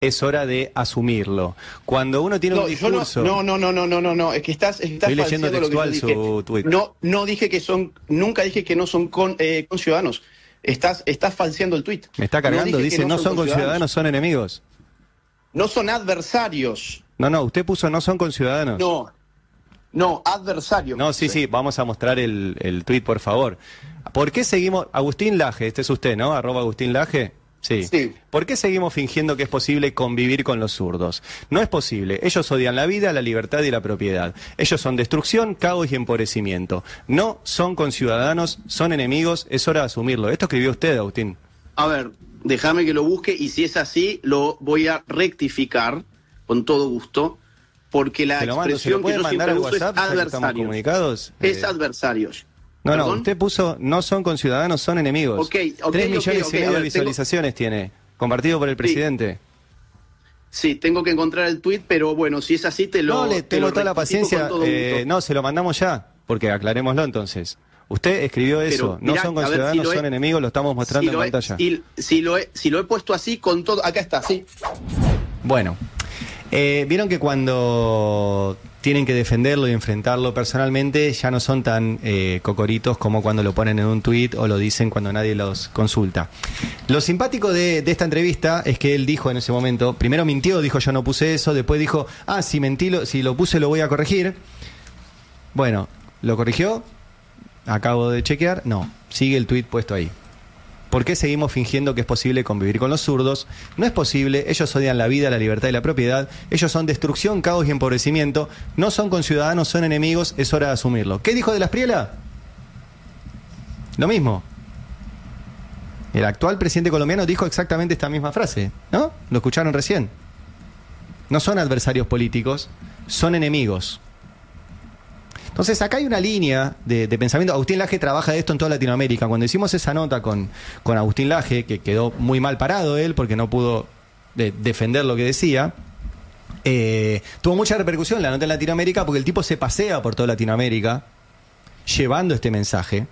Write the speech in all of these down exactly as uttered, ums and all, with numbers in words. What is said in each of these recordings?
es hora de asumirlo. Cuando uno tiene no, un discurso... No, no, no, no, no, no, no, es que estás, estás Estoy leyendo textual lo que yo dije. su tuit. No, no dije que son, nunca dije que no son con, eh, con ciudadanos. Estás, estás falseando el tuit. Me está cargando, no dice, no son con ciudadanos, son enemigos. No son adversarios. No, no, usted puso no son con ciudadanos. No, no, adversarios. No, sí, sí, vamos a mostrar el, el tuit, por favor. ¿Por qué seguimos... Agustín Laje, este es usted, ¿no? Arroba Agustín Laje. Sí. Sí. ¿Por qué seguimos fingiendo que es posible convivir con los zurdos? No es posible. Ellos odian la vida, la libertad y la propiedad. Ellos son destrucción, caos y empobrecimiento. No son conciudadanos, son enemigos, es hora de asumirlo. Esto escribió usted, Agustín. A ver, déjame que lo busque y si es así, lo voy a rectificar con todo gusto, porque la lo mando, expresión que yo siempre uso es ¿Estamos comunicados? Es Eh... adversarios. No, ¿Perdón? no, usted puso no son conciudadanos, son enemigos. Okay, okay, Tres millones okay, y okay, medio ver, de visualizaciones tengo... tiene, compartido por el presidente. Sí. Sí, tengo que encontrar el tuit, pero bueno, si es así te lo... No, le tengo toda la paciencia. Eh, no, se lo mandamos ya, porque aclarémoslo entonces. Usted escribió eso, pero, no mirá, son conciudadanos, si son he... enemigos, lo estamos mostrando si en pantalla. He, si, si, lo he, si lo he puesto así con todo... Acá está, sí. Bueno, eh, vieron que cuando tienen que defenderlo y enfrentarlo personalmente, ya no son tan eh, cocoritos como cuando lo ponen en un tuit o lo dicen cuando nadie los consulta. Lo simpático de, de esta entrevista es que él dijo en ese momento, primero mintió, dijo yo no puse eso, después dijo, ah, si mentí, lo, si lo puse lo voy a corregir. Bueno, ¿lo corrigió? Acabo de chequear, no, sigue el tuit puesto ahí. ¿Por qué seguimos fingiendo que es posible convivir con los zurdos? No es posible, ellos odian la vida, la libertad y la propiedad, ellos son destrucción, caos y empobrecimiento, no son conciudadanos, son enemigos, es hora de asumirlo. ¿Qué dijo de la Espriella? Lo mismo. El actual presidente colombiano dijo exactamente esta misma frase, ¿no? Lo escucharon recién. No son adversarios políticos, son enemigos. Entonces acá hay una línea de, de pensamiento. Agustín Laje trabaja de esto en toda Latinoamérica. Cuando hicimos esa nota con, con Agustín Laje, que quedó muy mal parado él porque no pudo de, defender lo que decía, eh, tuvo mucha repercusión la nota en Latinoamérica porque el tipo se pasea por toda Latinoamérica llevando este mensaje,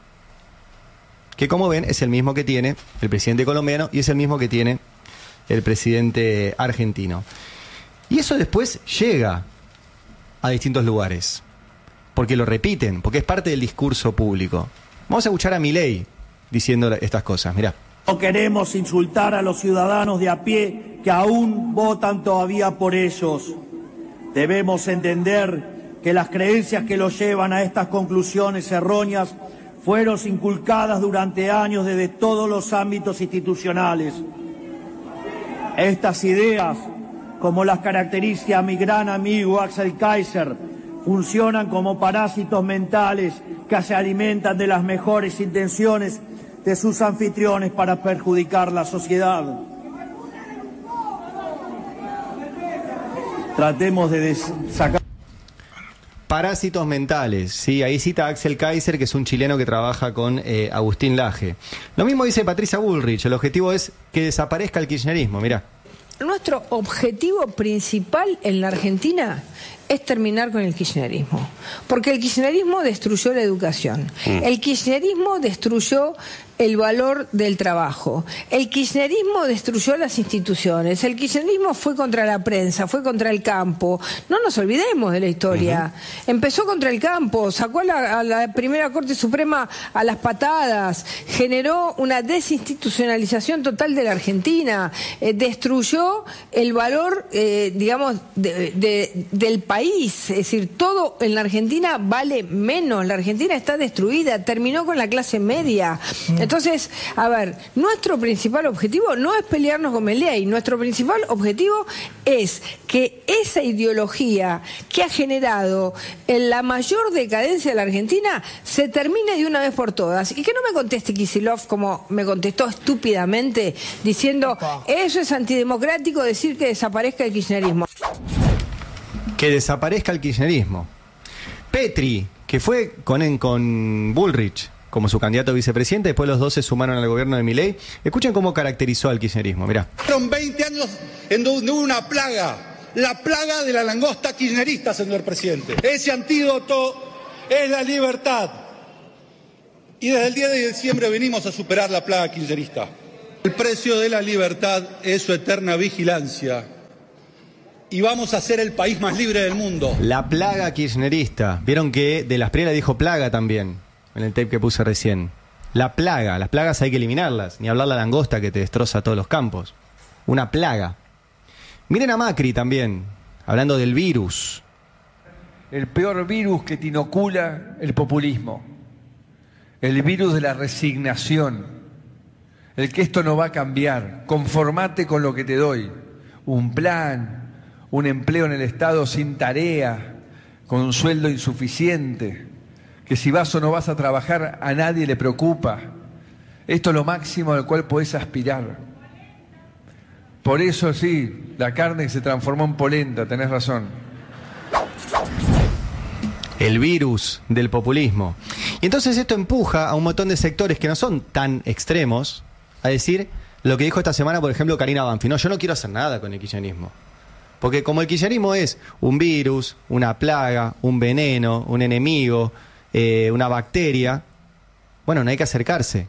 que como ven es el mismo que tiene el presidente colombiano y es el mismo que tiene el presidente argentino. Y eso después llega a distintos lugares, porque lo repiten, porque es parte del discurso público. Vamos a escuchar a Milei diciendo estas cosas, mirá. No queremos insultar a los ciudadanos de a pie que aún votan todavía por ellos. Debemos entender que las creencias que los llevan a estas conclusiones erróneas fueron inculcadas durante años desde todos los ámbitos institucionales. Estas ideas, como las caracteriza a mi gran amigo Axel Kaiser, funcionan como parásitos mentales que se alimentan de las mejores intenciones de sus anfitriones para perjudicar la sociedad. Tratemos de sacar... Parásitos mentales, sí, ahí cita a Axel Kaiser, que es un chileno que trabaja con eh, Agustín Laje. Lo mismo dice Patricia Bullrich, el objetivo es que desaparezca el kirchnerismo, mirá. Nuestro objetivo principal en la Argentina es terminar con el kirchnerismo, porque el kirchnerismo destruyó la educación, mm. el kirchnerismo destruyó el valor del trabajo, el kirchnerismo destruyó las instituciones, el kirchnerismo fue contra la prensa, fue contra el campo. No nos olvidemos de la historia. Uh-huh. Empezó contra el campo, sacó a la, a la primera Corte Suprema a las patadas, generó una desinstitucionalización total de la Argentina, eh, destruyó el valor, eh, digamos, de, de, del país. Es decir, todo en la Argentina vale menos, la Argentina está destruida, terminó con la clase media. Uh-huh. Entonces, a ver, nuestro principal objetivo no es pelearnos con Milei, nuestro principal objetivo es que esa ideología que ha generado la mayor decadencia de la Argentina se termine de una vez por todas. Y que no me conteste Kicillof como me contestó estúpidamente, diciendo, eso es antidemocrático decir que desaparezca el kirchnerismo. Que desaparezca el kirchnerismo. Petri, que fue con, con Bullrich como su candidato a vicepresidente, después los dos se sumaron al gobierno de Milei. Escuchen cómo caracterizó al kirchnerismo, mirá. Fueron veinte años en donde hubo una plaga, la plaga de la langosta kirchnerista, señor presidente. Ese antídoto es la libertad. Y desde el diez de diciembre venimos a superar la plaga kirchnerista. El precio de la libertad es su eterna vigilancia y vamos a ser el país más libre del mundo. La plaga kirchnerista. Vieron que de las Espriella dijo plaga también, en el tape que puse recién. La plaga. Las plagas hay que eliminarlas. Ni hablar la langosta que te destroza todos los campos. Una plaga. Miren a Macri también, hablando del virus. El peor virus que te inocula el populismo. El virus de la resignación. El que esto no va a cambiar. Conformate con lo que te doy. Un plan, un empleo en el Estado sin tarea, con un sueldo insuficiente, que si vas o no vas a trabajar a nadie le preocupa. Esto es lo máximo al cual podés aspirar. Por eso sí, la carne se transformó en polenta, tenés razón. El virus del populismo. Y entonces esto empuja a un montón de sectores que no son tan extremos a decir lo que dijo esta semana, por ejemplo, Karina Banfi. No, yo no quiero hacer nada con el kirchnerismo. Porque como el kirchnerismo es un virus, una plaga, un veneno, un enemigo, eh, una bacteria, bueno, no hay que acercarse.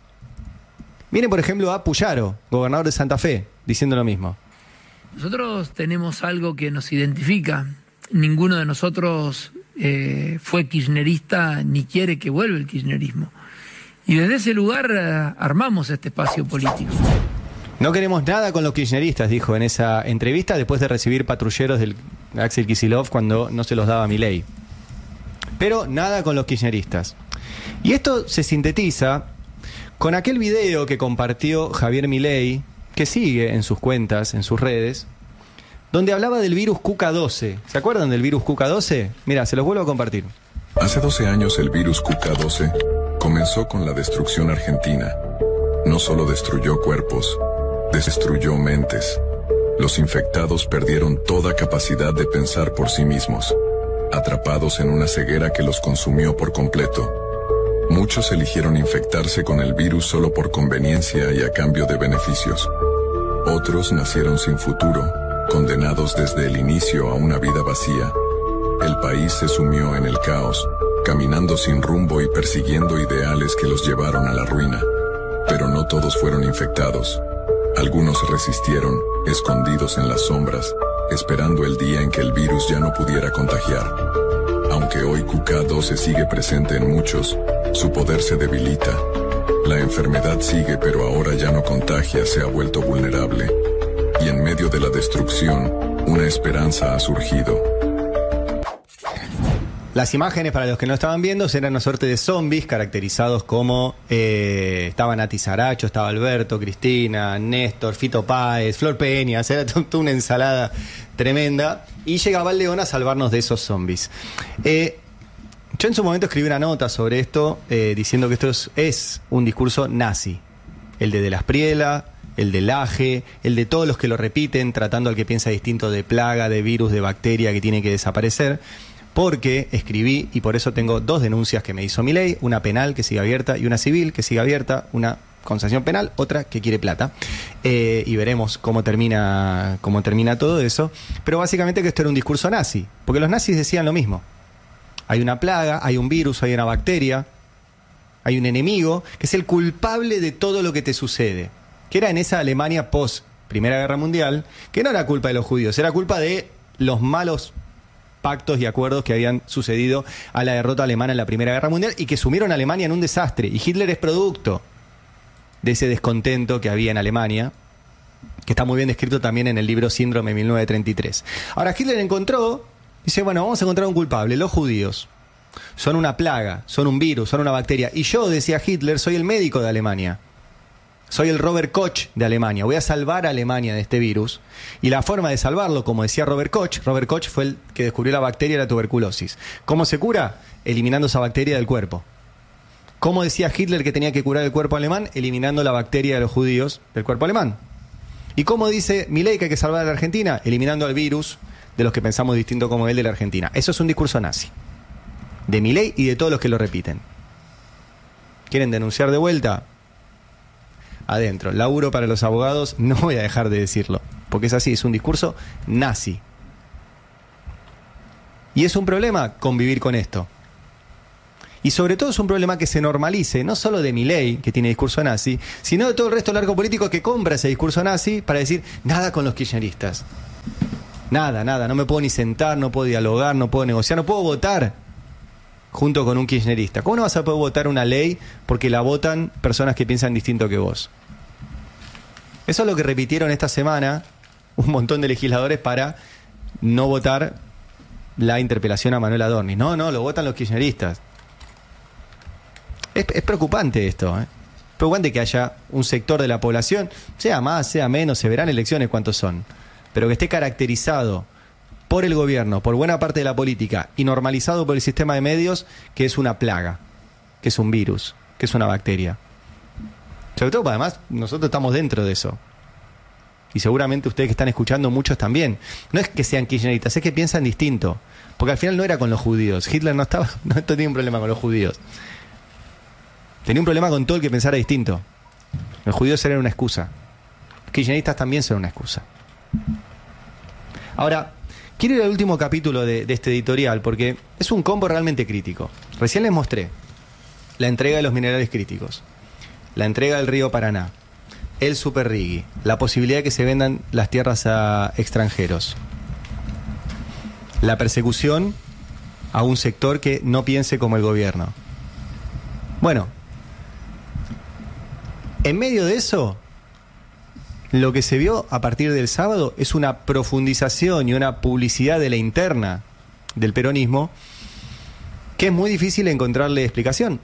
Miren, por ejemplo, a Puyaro, gobernador de Santa Fe, diciendo lo mismo. Nosotros tenemos algo que nos identifica. Ninguno de nosotros eh, fue kirchnerista ni quiere que vuelva el kirchnerismo. Y desde ese lugar eh, armamos este espacio político. No queremos nada con los kirchneristas, dijo en esa entrevista después de recibir patrulleros del Axel Kicillof cuando no se los daba Milei. Pero nada con los kirchneristas. Y esto se sintetiza con aquel video que compartió Javier Milei, que sigue en sus cuentas, en sus redes, donde hablaba del virus Q K doce. ¿Se acuerdan del virus Q K doce? Mira, se los vuelvo a compartir. Hace doce años el virus Q K doce comenzó con la destrucción argentina. No solo destruyó cuerpos, destruyó mentes. Los infectados perdieron toda capacidad de pensar por sí mismos, atrapados en una ceguera que los consumió por completo. Muchos eligieron infectarse con el virus solo por conveniencia y a cambio de beneficios. Otros nacieron sin futuro, condenados desde el inicio a una vida vacía. El país se sumió en el caos, caminando sin rumbo y persiguiendo ideales que los llevaron a la ruina. Pero no todos fueron infectados. Algunos resistieron, escondidos en las sombras, esperando el día en que el virus ya no pudiera contagiar. Aunque hoy Q K doce sigue presente en muchos, su poder se debilita. La enfermedad sigue, pero ahora ya no contagia, se ha vuelto vulnerable. Y en medio de la destrucción, una esperanza ha surgido. Las imágenes, para los que no estaban viendo, eran una suerte de zombies caracterizados como eh, estaba Nati Saracho, estaba Alberto, Cristina, Néstor, Fito Páez, Flor Peña, era toda una ensalada tremenda, y llegaba el León a salvarnos de esos zombies. Eh, yo en su momento escribí una nota sobre esto, eh, diciendo que esto es, es un discurso nazi, el de De la Espriella, el de Laje, el de todos los que lo repiten, tratando al que piensa distinto de plaga, de virus, de bacteria que tiene que desaparecer. Porque escribí, y por eso tengo dos denuncias que me hizo Milei, una penal que sigue abierta y una civil que sigue abierta, una con sanción penal, otra que quiere plata. Eh, y veremos cómo termina, cómo termina todo eso. Pero básicamente que esto era un discurso nazi, porque los nazis decían lo mismo. Hay una plaga, hay un virus, hay una bacteria, hay un enemigo que es el culpable de todo lo que te sucede. Que era en esa Alemania post Primera Guerra Mundial, que no era culpa de los judíos, era culpa de los malos pactos y acuerdos que habían sucedido a la derrota alemana en la Primera Guerra Mundial y que sumieron a Alemania en un desastre. Y Hitler es producto de ese descontento que había en Alemania, que está muy bien descrito también en el libro Síndrome mil novecientos treinta y tres. Ahora Hitler encontró, dice, bueno, vamos a encontrar un culpable, los judíos. Son una plaga, son un virus, son una bacteria. Y yo, decía Hitler, soy el médico de Alemania. Soy el Robert Koch de Alemania. Voy a salvar a Alemania de este virus. Y la forma de salvarlo, como decía Robert Koch, Robert Koch fue el que descubrió la bacteria de la tuberculosis. ¿Cómo se cura? Eliminando esa bacteria del cuerpo. ¿Cómo decía Hitler que tenía que curar el cuerpo alemán? Eliminando la bacteria de los judíos del cuerpo alemán. ¿Y cómo dice Milei que hay que salvar a la Argentina? Eliminando al virus de los que pensamos distinto como él de la Argentina. Eso es un discurso nazi. De Milei y de todos los que lo repiten. ¿Quieren denunciar de vuelta? Adentro, laburo para los abogados, no voy a dejar de decirlo, porque es así, es un discurso nazi. Y es un problema convivir con esto. Y sobre todo es un problema que se normalice, no solo de Milei, que tiene discurso nazi, sino de todo el resto del arco político que compra ese discurso nazi para decir nada con los kirchneristas. Nada, nada, no me puedo ni sentar, no puedo dialogar, no puedo negociar, no puedo votar junto con un kirchnerista. ¿Cómo no vas a poder votar una ley porque la votan personas que piensan distinto que vos? Eso es lo que repitieron esta semana un montón de legisladores para no votar la interpelación a Manuel Adorni. No, no, lo votan los kirchneristas. Es, es preocupante esto, ¿eh? Preocupante que haya un sector de la población, sea más, sea menos, se verán elecciones cuántos son, pero que esté caracterizado por el gobierno, por buena parte de la política y normalizado por el sistema de medios, que es una plaga, que es un virus, que es una bacteria. Sobre todo, además, nosotros estamos dentro de eso. Y seguramente ustedes que están escuchando, muchos también. No es que sean kirchneristas, es que piensan distinto. Porque al final no era con los judíos. Hitler no estaba, no tenía un problema con los judíos. Tenía un problema con todo el que pensara distinto. Los judíos eran una excusa. Los kirchneristas también son una excusa. Ahora, quiero ir al último capítulo de, de este editorial, porque es un combo realmente crítico. Recién les mostré la entrega de los minerales críticos, la entrega del río Paraná, el Super Rigui, la posibilidad de que se vendan las tierras a extranjeros, la persecución a un sector que no piense como el gobierno. Bueno, en medio de eso, lo que se vio a partir del sábado es una profundización y una publicidad de la interna del peronismo que es muy difícil encontrarle explicación.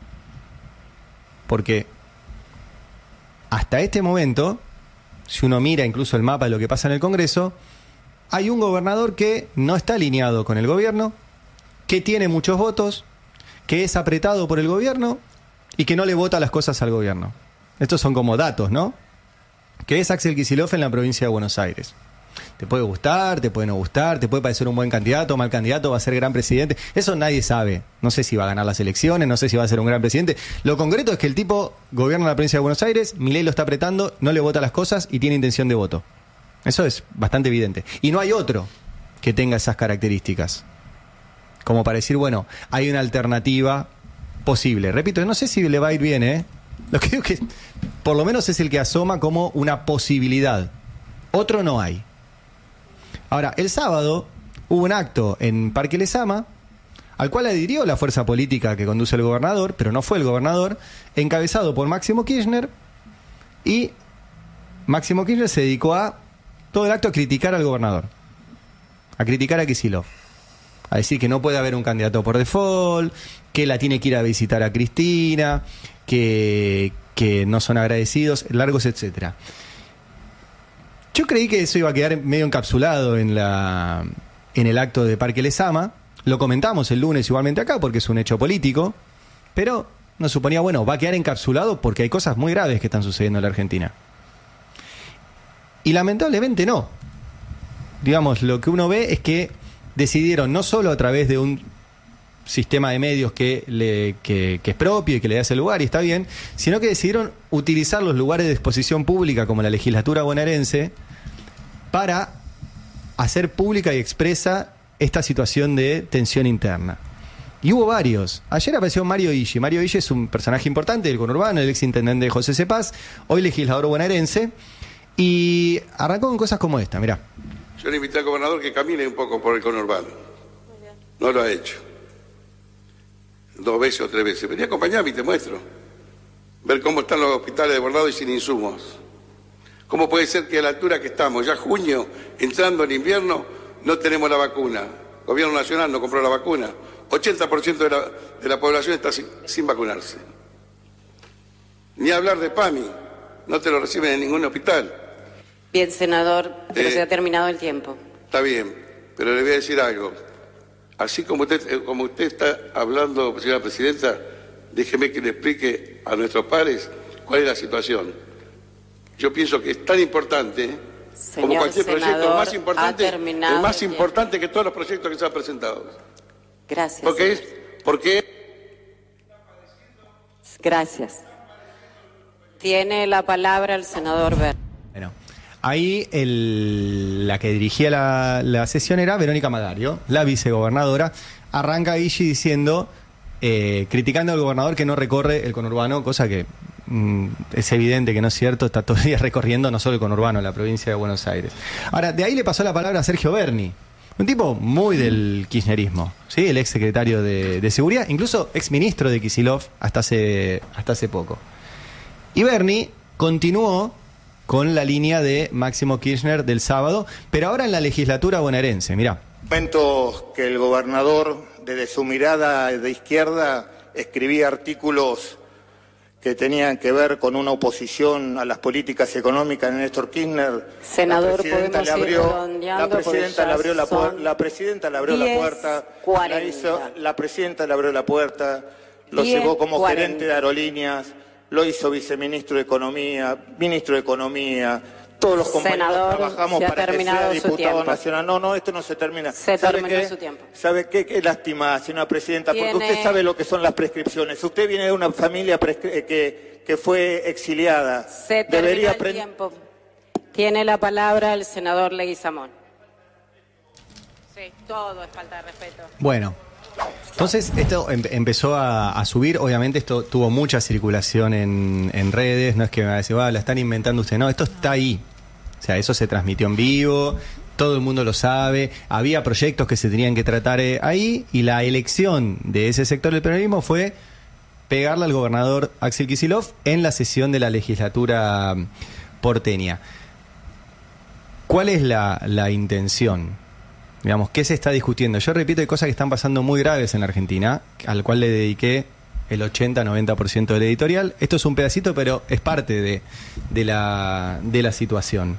Porque hasta este momento, si uno mira incluso el mapa de lo que pasa en el Congreso, hay un gobernador que no está alineado con el gobierno, que tiene muchos votos, que es apretado por el gobierno y que no le vota las cosas al gobierno. Estos son como datos, ¿no? Que es Axel Kicillof en la provincia de Buenos Aires. Te puede gustar, te puede no gustar, te puede parecer un buen candidato, mal candidato, va a ser gran presidente. Eso nadie sabe. No sé si va a ganar las elecciones, no sé si va a ser un gran presidente. Lo concreto es que el tipo gobierna la provincia de Buenos Aires, Milei lo está apretando, no le vota las cosas y tiene intención de voto. Eso es bastante evidente. Y no hay otro que tenga esas características. Como para decir, bueno, hay una alternativa posible. Repito, no sé si le va a ir bien, ¿eh? Lo que digo es que por lo menos es el que asoma como una posibilidad. Otro no hay. Ahora, el sábado hubo un acto en Parque Lezama, al cual adhirió la fuerza política que conduce el gobernador, pero no fue el gobernador, encabezado por Máximo Kirchner, y Máximo Kirchner se dedicó a todo el acto a criticar al gobernador, a criticar a Kicillof, a decir que no puede haber un candidato por default, que la tiene que ir a visitar a Cristina, que, que no son agradecidos, largos, etcétera. Yo creí que eso iba a quedar medio encapsulado en la en el acto de Parque Lezama. Lo comentamos el lunes igualmente acá porque es un hecho político, pero nos suponía, bueno, va a quedar encapsulado porque hay cosas muy graves que están sucediendo en la Argentina. Y lamentablemente no. Digamos, lo que uno ve es que decidieron no solo a través de un sistema de medios que, le, que, que es propio y que le da ese lugar y está bien, sino que decidieron utilizar los lugares de exposición pública como la legislatura bonaerense para hacer pública y expresa esta situación de tensión interna. Y hubo varios. Ayer apareció Mario Illi. Mario Illi es un personaje importante del conurbano, el ex intendente de José Cepaz, hoy legislador bonaerense, y arrancó con cosas como esta, mirá. Yo le invité al gobernador que camine un poco por el conurbano. No lo ha hecho. Dos veces o tres veces. Vení a acompañarme y te muestro. Ver cómo están los hospitales desbordados y sin insumos. ¿Cómo puede ser que a la altura que estamos, ya junio, entrando en invierno, no tenemos la vacuna? El gobierno nacional no compró la vacuna. ochenta por ciento de la, de la población está sin, sin vacunarse. Ni hablar de P A M I. No te lo reciben en ningún hospital. Bien, senador, pero eh, se ha terminado el tiempo. Está bien, pero le voy a decir algo. Así como usted, como usted está hablando, señora presidenta, déjeme que le explique a nuestros pares cuál es la situación. Yo pienso que es tan importante, Señor como cualquier senador, proyecto, más importante, ha terminado es más el importante tiempo. que todos los proyectos que se han presentado. Gracias. Porque es, porque Gracias. Tiene la palabra el senador Ver. Bueno, ahí el, la que dirigía la, la sesión era Verónica Magario, la vicegobernadora. Arranca Illi diciendo, eh, criticando al gobernador que no recorre el conurbano, cosa que mm, es evidente que no es cierto, está todo el día recorriendo no solo el conurbano, la provincia de Buenos Aires. Ahora, de ahí le pasó la palabra a Sergio Berni, un tipo muy del kirchnerismo, ¿sí? El ex secretario de, de Seguridad, incluso ex ministro de Kicillof hasta hace, hasta hace poco. Y Berni continuó con la línea de Máximo Kirchner del sábado, pero ahora en la legislatura bonaerense, mirá. Momento que el gobernador, desde su mirada de izquierda, escribía artículos que tenían que ver con una oposición a las políticas económicas de Néstor Kirchner. Senador, la presidenta le abrió, la presidenta le abrió la puerta, la presidenta le abrió la puerta, la, hizo, la presidenta le abrió la puerta, lo llevó como cuarenta gerente de aerolíneas, lo hizo viceministro de Economía, ministro de Economía. Todos los compañeros Senador, trabajamos para que sea diputado nacional. No, no, esto no se termina. Se ¿Sabe terminó qué? su tiempo. ¿Sabe qué? Qué lástima, señora presidenta, Tiene... porque usted sabe lo que son las prescripciones. Usted viene de una familia que, que fue exiliada. Se terminó Debería el tiempo. Tiene la palabra el senador Leguizamón. Sí, todo es falta de respeto. Bueno. Entonces esto em empezó a, a subir, obviamente esto tuvo mucha circulación en, en redes, no es que me va a decir, ah, la están inventando usted, no, esto está ahí, o sea, eso se transmitió en vivo, todo el mundo lo sabe, había proyectos que se tenían que tratar eh, ahí, y la elección de ese sector del peronismo fue pegarle al gobernador Axel Kicillof en la sesión de la legislatura porteña. ¿Cuál es la, la intención? Digamos, ¿qué se está discutiendo? Yo repito, hay cosas que están pasando muy graves en la Argentina, al cual le dediqué el ochenta a noventa por ciento del editorial. Esto es un pedacito, pero es parte de, de, la, de la situación.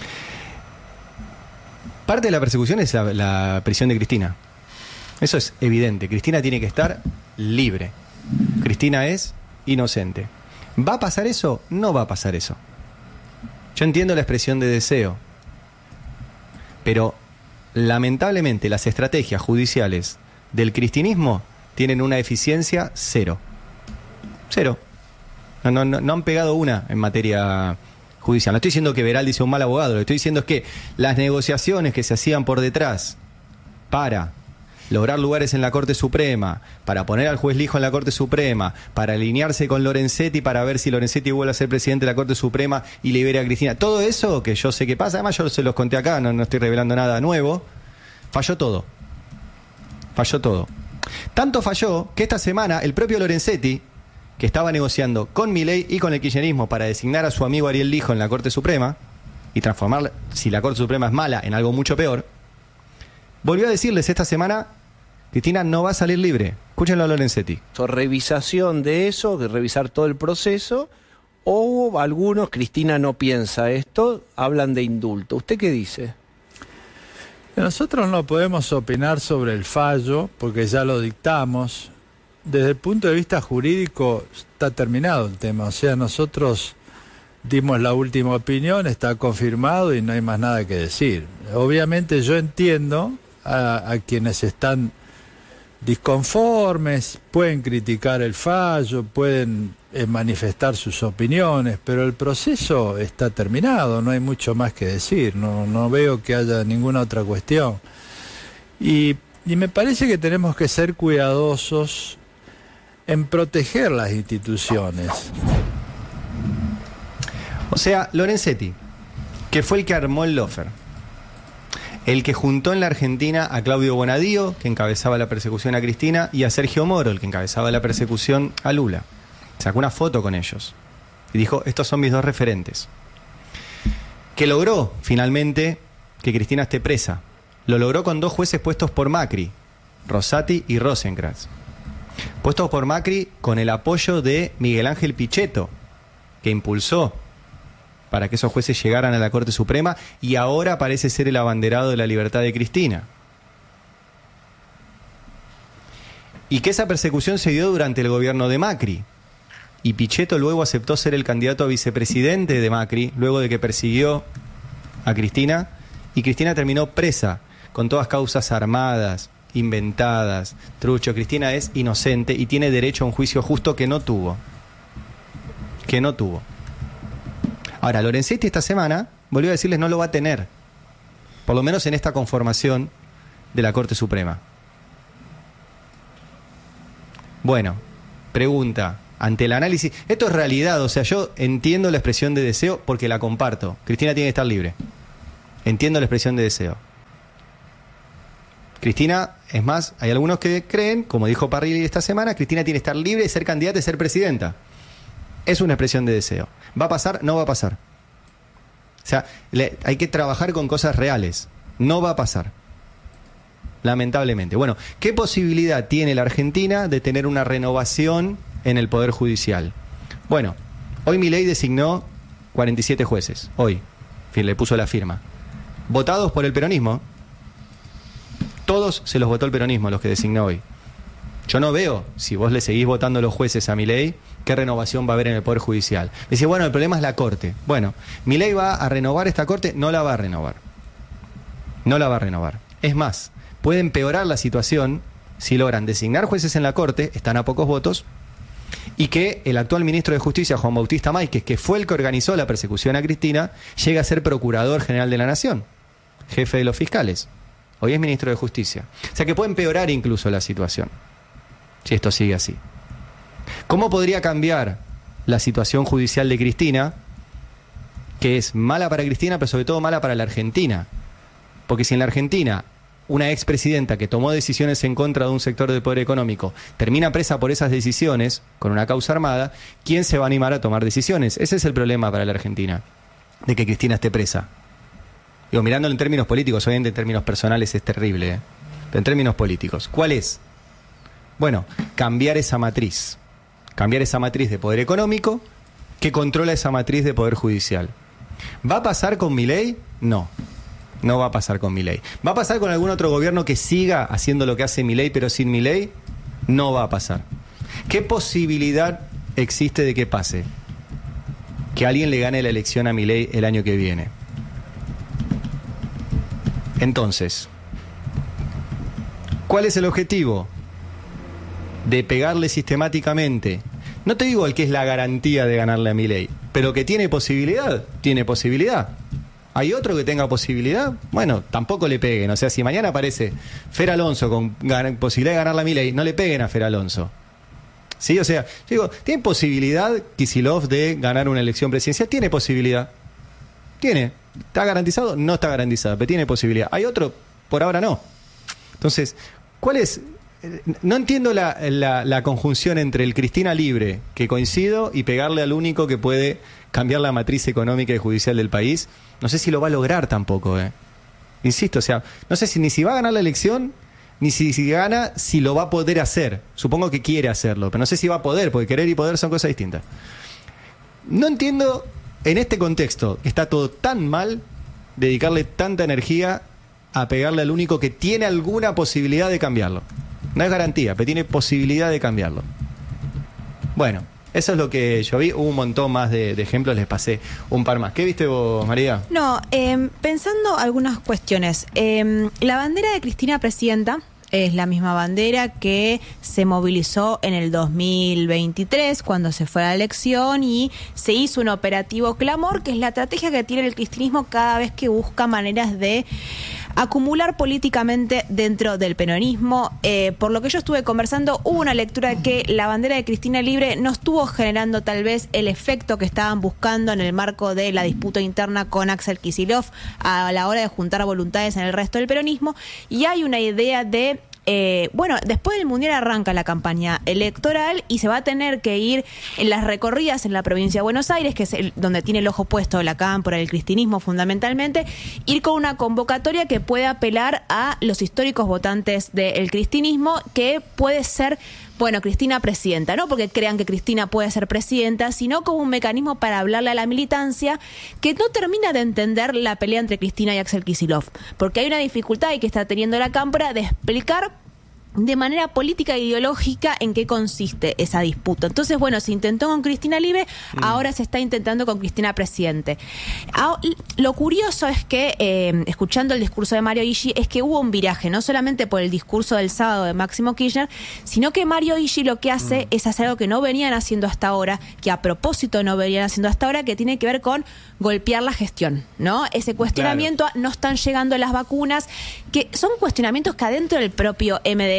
Parte de la persecución es la, la prisión de Cristina. Eso es evidente. Cristina tiene que estar libre. Cristina es inocente. ¿Va a pasar eso? No va a pasar eso. Yo entiendo la expresión de deseo, pero lamentablemente las estrategias judiciales del cristinismo tienen una eficiencia cero. Cero. No, no, no, no han pegado una en materia judicial. No estoy diciendo que Veraldi sea un mal abogado, lo que estoy diciendo es que las negociaciones que se hacían por detrás para lograr lugares en la Corte Suprema, para poner al juez Lijo en la Corte Suprema, para alinearse con Lorenzetti, para ver si Lorenzetti vuelve a ser presidente de la Corte Suprema y libera a Cristina. Todo eso que yo sé que pasa, además yo se los conté acá, no, no estoy revelando nada nuevo, falló todo. Falló todo. Tanto falló que esta semana el propio Lorenzetti, que estaba negociando con Milei y con el kirchnerismo para designar a su amigo Ariel Lijo en la Corte Suprema y transformar, si la Corte Suprema es mala, en algo mucho peor, volvió a decirles esta semana, Cristina no va a salir libre. Escúchenlo a Lorenzetti. Revisación de eso, de revisar todo el proceso, o algunos, Cristina no piensa esto, hablan de indulto. ¿Usted qué dice? Nosotros no podemos opinar sobre el fallo, porque ya lo dictamos. Desde el punto de vista jurídico está terminado el tema, o sea, nosotros dimos la última opinión, está confirmado y no hay más nada que decir. Obviamente yo entiendo a, a quienes están disconformes, pueden criticar el fallo, pueden eh, manifestar sus opiniones, pero el proceso está terminado, no hay mucho más que decir, no, no veo que haya ninguna otra cuestión. Y, y me parece que tenemos que ser cuidadosos en proteger las instituciones. O sea, Lorenzetti, que fue el que armó el Lofer, el que juntó en la Argentina a Claudio Bonadío, que encabezaba la persecución a Cristina, y a Sergio Moro, el que encabezaba la persecución a Lula. Sacó una foto con ellos y dijo, estos son mis dos referentes. Que logró, finalmente, que Cristina esté presa. Lo logró con dos jueces puestos por Macri, Rosati y Rosenkrantz. Puestos por Macri con el apoyo de Miguel Ángel Pichetto, que impulsó para que esos jueces llegaran a la Corte Suprema y ahora parece ser el abanderado de la libertad de Cristina. Y que esa persecución se dio durante el gobierno de Macri. Y Pichetto luego aceptó ser el candidato a vicepresidente de Macri, luego de que persiguió a Cristina, y Cristina terminó presa, con todas causas armadas, inventadas. Trucho, Cristina es inocente y tiene derecho a un juicio justo que no tuvo. Que no tuvo. Ahora, Lorenzetti esta semana volvió a decirles no lo va a tener, por lo menos en esta conformación de la Corte Suprema. Bueno, pregunta, ante el análisis. Esto es realidad, o sea, yo entiendo la expresión de deseo porque la comparto. Cristina tiene que estar libre. Entiendo la expresión de deseo. Cristina, es más, hay algunos que creen, como dijo Parrilli esta semana, Cristina tiene que estar libre de ser candidata y ser presidenta. Es una expresión de deseo. ¿Va a pasar? No va a pasar. O sea, le, hay que trabajar con cosas reales. No va a pasar. Lamentablemente. Bueno, ¿qué posibilidad tiene la Argentina de tener una renovación en el Poder Judicial? Bueno, hoy Milei designó cuarenta y siete jueces. Hoy. En fin, le puso la firma. Votados por el peronismo. Todos se los votó el peronismo, los que designó hoy. Yo no veo, si vos le seguís votando los jueces a Milei, qué renovación va a haber en el Poder Judicial. Me dice, bueno, el problema es la Corte. Bueno, Milei va a renovar esta Corte, no la va a renovar. No la va a renovar. Es más, puede empeorar la situación si logran designar jueces en la Corte, están a pocos votos, y que el actual ministro de Justicia, Juan Bautista Máiquez, que fue el que organizó la persecución a Cristina, llegue a ser Procurador General de la Nación, jefe de los fiscales. Hoy es ministro de Justicia. O sea que puede empeorar incluso la situación, si esto sigue así. ¿Cómo podría cambiar la situación judicial de Cristina, que es mala para Cristina, pero sobre todo mala para la Argentina? Porque si en la Argentina una expresidenta que tomó decisiones en contra de un sector del poder económico termina presa por esas decisiones, con una causa armada, ¿quién se va a animar a tomar decisiones? Ese es el problema para la Argentina, de que Cristina esté presa. Digo, mirándolo en términos políticos, obviamente en términos personales es terrible, ¿eh? Pero en términos políticos, ¿cuál es? Bueno, cambiar esa matriz. Cambiar esa matriz de poder económico que controla esa matriz de poder judicial. ¿Va a pasar con Milei? No. No va a pasar con Milei. ¿Va a pasar con algún otro gobierno que siga haciendo lo que hace Milei pero sin Milei? No va a pasar. ¿Qué posibilidad existe de que pase? Que alguien le gane la elección a Milei el año que viene. Entonces, ¿cuál es el objetivo? De pegarle sistemáticamente. No te digo el que es la garantía de ganarle a Milei, pero que tiene posibilidad, tiene posibilidad. ¿Hay otro que tenga posibilidad? Bueno, tampoco le peguen. O sea, si mañana aparece Fer Alonso con posibilidad de ganarle a Milei, no le peguen a Fer Alonso. ¿Sí? O sea, yo digo, ¿tiene posibilidad Kicillof de ganar una elección presidencial? Tiene posibilidad. Tiene. ¿Está garantizado? No está garantizado, pero tiene posibilidad. ¿Hay otro? Por ahora no. Entonces, ¿cuál es? No entiendo la, la, la conjunción entre el Cristina libre, que coincido, y pegarle al único que puede cambiar la matriz económica y judicial del país. No sé si lo va a lograr tampoco, ¿eh? Insisto, o sea, no sé si ni si va a ganar la elección, ni si, si gana, si lo va a poder hacer. Supongo que quiere hacerlo, pero no sé si va a poder, porque querer y poder son cosas distintas. No entiendo, en este contexto, que está todo tan mal, dedicarle tanta energía a pegarle al único que tiene alguna posibilidad de cambiarlo. No es garantía, pero tiene posibilidad de cambiarlo. Bueno, eso es lo que yo vi. Hubo un montón más de, de ejemplos, les pasé un par más. ¿Qué viste vos, María? No, eh, pensando algunas cuestiones. Eh, la bandera de Cristina Presidenta es la misma bandera que se movilizó en el dos mil veintitrés cuando se fue a la elección y se hizo un operativo Clamor, que es la estrategia que tiene el cristianismo cada vez que busca maneras de acumular políticamente dentro del peronismo. Eh, por lo que yo estuve conversando, hubo una lectura que la bandera de Cristina Libre no estuvo generando tal vez el efecto que estaban buscando en el marco de la disputa interna con Axel Kicillof a la hora de juntar voluntades en el resto del peronismo, y hay una idea de Eh, bueno, después del Mundial arranca la campaña electoral y se va a tener que ir en las recorridas en la provincia de Buenos Aires, que es el, donde tiene el ojo puesto la cámpora, el cristianismo fundamentalmente, ir con una convocatoria que pueda apelar a los históricos votantes del cristianismo, que puede ser, bueno, Cristina Presidenta, no porque crean que Cristina puede ser presidenta, sino como un mecanismo para hablarle a la militancia que no termina de entender la pelea entre Cristina y Axel Kicillof, porque hay una dificultad y que está teniendo la cámpora de explicar de manera política e ideológica en qué consiste esa disputa. Entonces, bueno, se intentó con Cristina Libre, mm. ahora se está intentando con Cristina Presidente. Ah, lo curioso es que, eh, escuchando el discurso de Mario Iggi, es que hubo un viraje, no solamente por el discurso del sábado de Máximo Kirchner, sino que Mario Iggi lo que hace mm. es hacer algo que no venían haciendo hasta ahora, que a propósito no venían haciendo hasta ahora, que tiene que ver con golpear la gestión, ¿no? Ese cuestionamiento, claro. No están llegando las vacunas, que son cuestionamientos que adentro del propio M D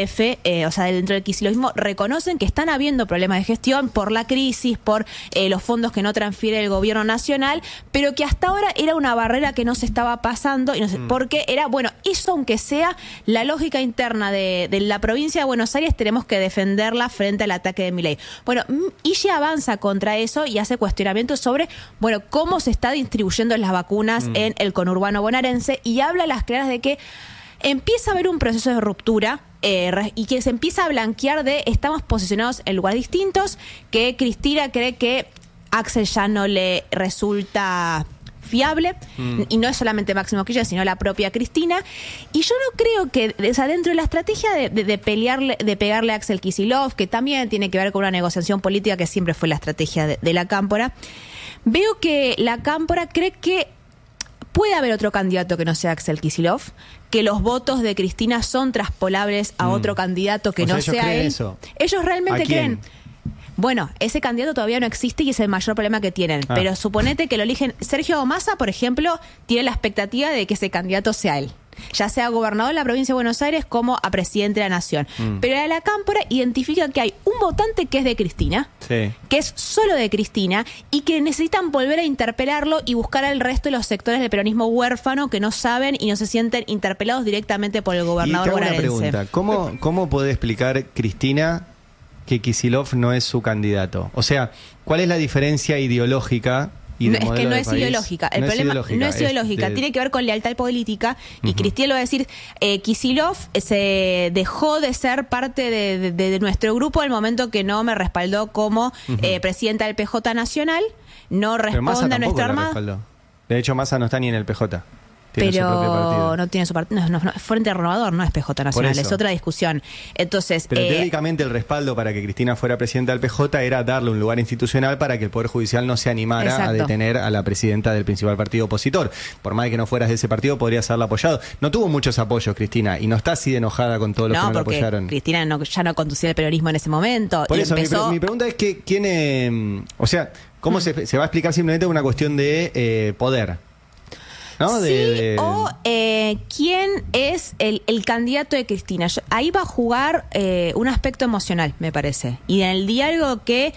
F, eh, o sea, dentro del kicillovismo, reconocen que están habiendo problemas de gestión por la crisis, por eh, los fondos que no transfiere el gobierno nacional, pero que hasta ahora era una barrera que no se estaba pasando, y no sé, mm. porque era, bueno, eso aunque sea la lógica interna de, de la provincia de Buenos Aires, tenemos que defenderla frente al ataque de Milei. Bueno, Illa avanza contra eso y hace cuestionamientos sobre, bueno, cómo se está distribuyendo las vacunas mm. en el conurbano bonaerense, y habla a las claras de que empieza a haber un proceso de ruptura eh, y que se empieza a blanquear de estamos posicionados en lugares distintos, que Cristina cree que Axel ya no le resulta fiable, mm. y no es solamente Máximo Kirchner, sino la propia Cristina. Y yo no creo que, o sea, dentro de la estrategia de, de, de pelearle, de pegarle a Axel Kicillof, que también tiene que ver con una negociación política que siempre fue la estrategia de, de la Cámpora, veo que la Cámpora cree que puede haber otro candidato que no sea Axel Kicillof, que los votos de Cristina son traspolables a mm. otro candidato que o no sea, sea él. Eso. Ellos realmente ¿A quién? creen. Bueno, ese candidato todavía no existe y es el mayor problema que tienen. Ah. Pero suponete que lo eligen. Sergio Massa, por ejemplo, tiene la expectativa de que ese candidato sea él, ya sea gobernador de la provincia de Buenos Aires como a presidente de la nación. Mm. Pero a la Cámpora identifica que hay un votante que es de Cristina, sí. que es solo de Cristina, y que necesitan volver a interpelarlo y buscar al resto de los sectores del peronismo huérfano que no saben y no se sienten interpelados directamente por el gobernador bonaerense. Y te hago una pregunta, ¿cómo, cómo puede explicar Cristina que Kicillof no es su candidato? O sea, ¿cuál es la diferencia ideológica? Y no, es que no es país? ideológica. El no problema es ideológica, no es ideológica, es de... tiene que ver con lealtad política. Y uh-huh. Cristina lo va a decir, eh, Kicillof se dejó de ser parte de, de, de nuestro grupo al momento que no me respaldó como uh-huh. eh, presidenta del P J Nacional, no responde a nuestro armado. De hecho, Massa no está ni en el P J. Pero no tiene su partido. No, no, no, Frente Renovador no es P J Nacional, es otra discusión. Entonces, pero eh, teóricamente el respaldo para que Cristina fuera presidenta del P J era darle un lugar institucional para que el Poder Judicial no se animara exacto. a detener a la presidenta del principal partido opositor. Por más que no fueras de ese partido, podrías haberla apoyado. No tuvo muchos apoyos, Cristina, y no está así de enojada con todos los no, que no la apoyaron. Cristina no, ya no conducía el peronismo en ese momento. Por y eso, empezó... mi, mi pregunta es que quién, eh, o sea, ¿cómo mm. se, se va a explicar simplemente una cuestión de eh, poder? ¿No? Sí, de, de... o eh, quién es el, el candidato de Cristina. Yo, ahí va a jugar eh, un aspecto emocional, me parece. Y en el diálogo que